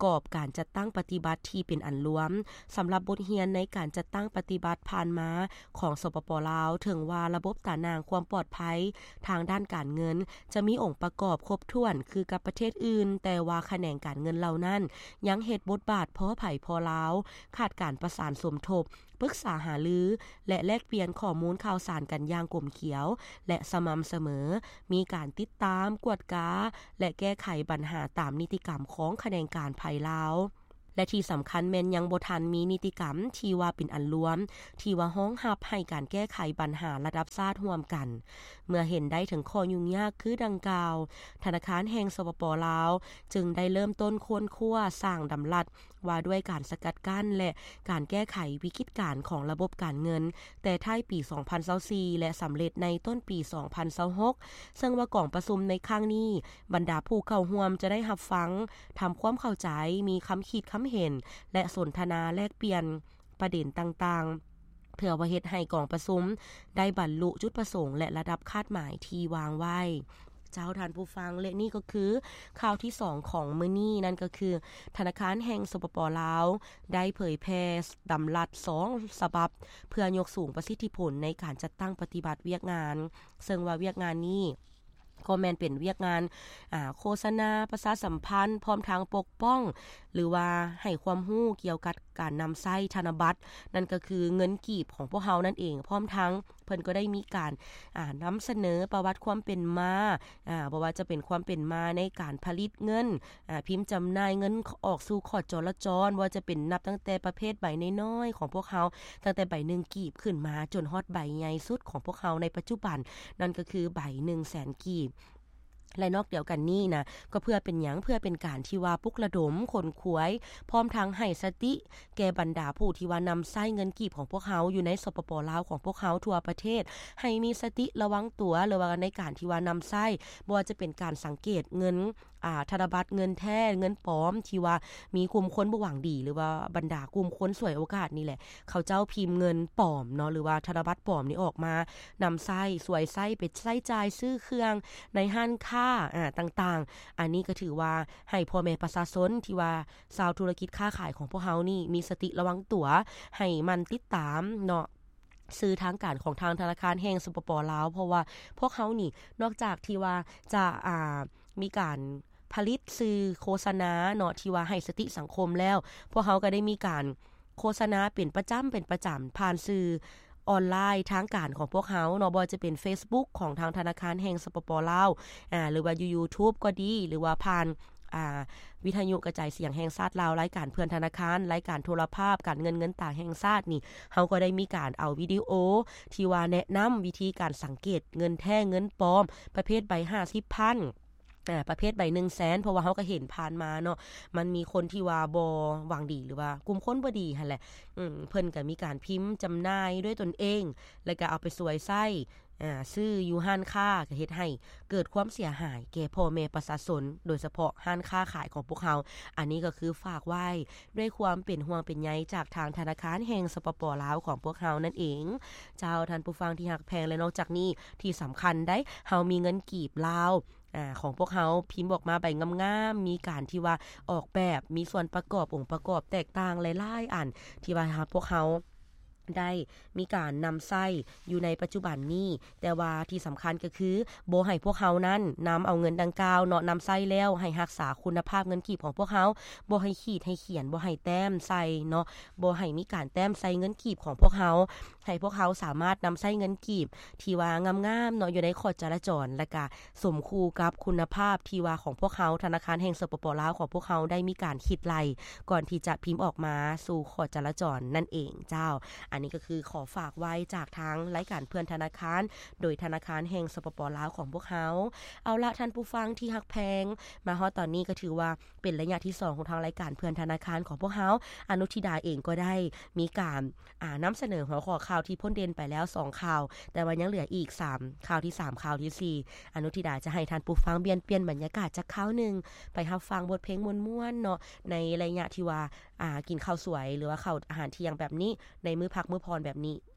กอบการจัดตั้งปฏิบัติที่เป็นอันรวมสำหรับบทเรียนในการจัดตั้งปฏิบัติผ่านมาของสปป.ลาวถึงว่าระบบตานางความปลอดภัยทางด้านการเงินจะมีองค์ประกอบครบถ้วนคือกับประเทศอื่นแต่ว่าแขนงการเงินเหล่านั้นยังเฮ็ดบทบาทพอไผพอลาวขาดการประสานสมทบปรึกษาหารือและแลกเปลี่ยนข้อมูลข่าวสารกันอย่างกลมเขียวและสม่ำเสมอมีการติดตามกวดกาและแก้ไขปัญหาตามนิติกรรมของแขนงการภัยลาวและที่สำคัญแม่นยังบ่ทันมีนิติกรรมที่ว่าเป็นอันรวมที่ว่าห้องรับให้การแก้ไขปัญหาระดับชาติร่วมกันเมื่อเห็นได้ถึงข้อยุ่งยากคือดังกล่าวธนาคารแห่งสปป.ลาวจึงได้เริ่มต้นค้นคว้าสร้างดำรัสว่าด้วยการสกัดกั้นและการแก้ไขวิกฤตการณ์ของระบบการเงินแต่ท้ายปีสองพันยี่สิบสี่และสำเร็จในต้นปีสองพันยี่สิบหกซึ่งว่ากล่องประชุมในครั้งนี้บรรดาผู้เข้าร่วมจะได้รับฟังทำความเข้าใจมีคำคิดคำเห็นและสนทนาแลกเปลี่ยนประเด็นต่างๆเพื่อว่าเฮ็ดให้กองประชุมได้บรรลุจุดประสงค์และระดับคาดหมายที่วางไว้เจ้าท่านผู้ฟังและนี่ก็คือข่าวที่สองของมื้อนี้นั่นก็คือธนาคารแห่งสปป.ลาวได้เผยแพร่ดำรัสสองฉบับเพื่อยกสูงประสิทธิผลในการจัดตั้งปฏิบัติเวียกงานซึ่งว่าเวียกงานนี้ก็แม่นเป็นเวียกงานอ่าโฆษณาประชาสัมพันธ์พร้อมทางปกป้องหรือว่าให้ความรู้เกี่ยวกับการนำใช้ธนบัตรนั่นก็คือเงินกีบของพวกเฮานั่นเองพร้อมทั้งเพิ่นก็ได้มีการอ่านำเสนอประวัติความเป็นมาอ่าบ่ว่าจะเป็นความเป็นมาในการผลิตเงินอ่าพิมพ์จำหน่ายเงินออกสู่ขอดจราจรว่าจะเป็นนับตั้งแต่ประเภทใบน้อยๆของพวกเฮาตั้งแต่ใบหนึ่งกีบขึ้นมาจนฮอดใบใหญ่สุดของพวกเฮาในปัจจุบันนั่นก็คือใบ หนึ่งแสน กีบและนอกเดียวกันนี้นะก็เพื่อเป็นหยังเพื่อเป็นการที่ว่าปลุกระดมคนขวยพร้อมทั้งให้สติแก่บรรดาผู้ที่ว่านำใช้เงินกีบของพวกเขาอยู่ในสปป.ลาวของพวกเขาทั่วประเทศให้มีสติระวังตัวหรือว่าในการที่ว่านำใช้บ่ว่าจะเป็นการสังเกตเงินอ่าธนบัตรเงินแท้เงินปลอมที่ว่ามีกลุ่มคนบ่หวังดีหรือว่าบรรดากลุ่มคนสวยโอกาสนี่แหละเขาเจ้าพิมพ์เงินปลอมเนาะหรือว่าธนบัตรปลอมนี่ออกมานำใช้สวยใช้ไปใช้จ่ายซื้อเครื่องในห้างค้าอ่าต่างๆอันนี้ก็ถือว่าให้พ่อแม่ประชาชนที่ว่าชาวธุรกิจค้าขายของพวกเฮานี่มีสติระวังตัวให้มันติดตามเนาะซื้อทางการของทางธนาคารแห่งสปป.ลาวเพราะว่าพวกเฮานี่นอกจากที่ว่าจะอ่ามีการผลิตสื่อโฆษณาเนาะที่ว่าให้สติสังคมแล้วพวกเฮาก็ได้มีการโฆษณาเป็นประจำเป็นประจำผ่านสื่อออนไลน์ทางการของพวกเฮาเนาะบ่จะเป็น Facebook ของทางธนาคารแห่งสปป.ลาวอ่าหรือว่า YouTube ก็ดีหรือว่าผ่านอ่าวิทยุกระจายเสียงแห่งชาติลาวรายการเพื่อนธนาคารรายการโทรภาพการเงินเงินต่างแห่งชาตินี่เฮาก็ได้มีการเอาวิดีโอที่ว่าแนะนำวิธีการสังเกตเงินแท้เงินปลอมประเภทใบห้าสิบพันอ่าประเภทใบ หนึ่งแสน เพราะว่าเฮาก็เห็นผ่านมาเนาะมันมีคนที่ว่าบ่หวังดีหรือว่ากลุ่มคนบ่ดีหั่นแหละอืมเพิ่นก็มีการพิมพ์จำหน่ายด้วยตนเองแล้วก็เอาไปสวยไส้อ่าซื้ออยู่ห้านค้าก็เฮ็ดให้เกิดความเสียหายแก่พ่อแม่ประชาชนโดยเฉพาะห้านค้าขายของพวกเฮาอันนี้ก็คือฝากไว้ด้วยความเป็นห่วงเป็นใยจากทางธนาคารแห่งสปป.ลาวของพวกเฮานั่นเองเจ้าท่านผู้ฟังที่รักแพงและนอกจากนี้ที่สำคัญได้เฮามีเงินกีบลาวอ่าของพวกเฮาพิมพ์ออกมาใบงามๆมีการที่ว่าออกแบบมีส่วนประกอบองค์ประกอบแตกต่างหลายๆอันที่ว่าพวกเฮาได้มีการนำใช้อยู่ในปัจจุบันนี้แต่ว่าที่สำคัญก็คือบ่ให้พวกเฮานั้นนำเอาเงินดังกล่าวเนาะนำใช้แล้วให้รักษาคุณภาพเงินกีบของพวกเฮาบ่ให้ขีดให้เขียนบ่ให้แต้มใส่เนาะบ่ให้มีการแต้มใส่เงินกีบของพวกเฮาให้พวกเฮาสามารถนำใช้เงินกีบที่ว่างามๆเนาะอยู่ในขอดจราจรและก็สมคู่กับคุณภาพที่ว่าของพวกเฮาธนาคารแห่งสปป.ลาวของพวกเฮาได้มีการคิดไล่ก่อนที่จะพิมพ์ออกมาสู่ขอดจราจรนั่นเองเจ้าอันนี้ก็คือขอฝากไว้จากทางรายการเพื่อนธนาคารโดยธนาคารแห่งสปป.ลาวของพวกเฮาเอาละท่านผู้ฟังที่ฮักแพงมาฮอดตอนนี้ก็ถือว่าเป็นระยะที่สองของทางรายการเพื่อนธนาคารของพวกเฮาอนุทิดาเองก็ได้มีการอ่านำเสนอหัวข้อข่าวที่พ้นเด่นไปแล้วสองข่าวแต่ว่ายังเหลืออีกสามข่าวที่สามข่าวที่สี่อนุทิดาจะให้ท่านผู้ฟังเปลี่ยนเปลี่ยนบรรยากาศจากข่าวนึงไปรับฟังบทเพลงม่วนๆเนาะในระยะที่ว่าอ่ากินข้าวสวยหรือว่าข้าวอาหารเที่ยงแบบนี้ในมื้อพักมื้อพรแบบนี้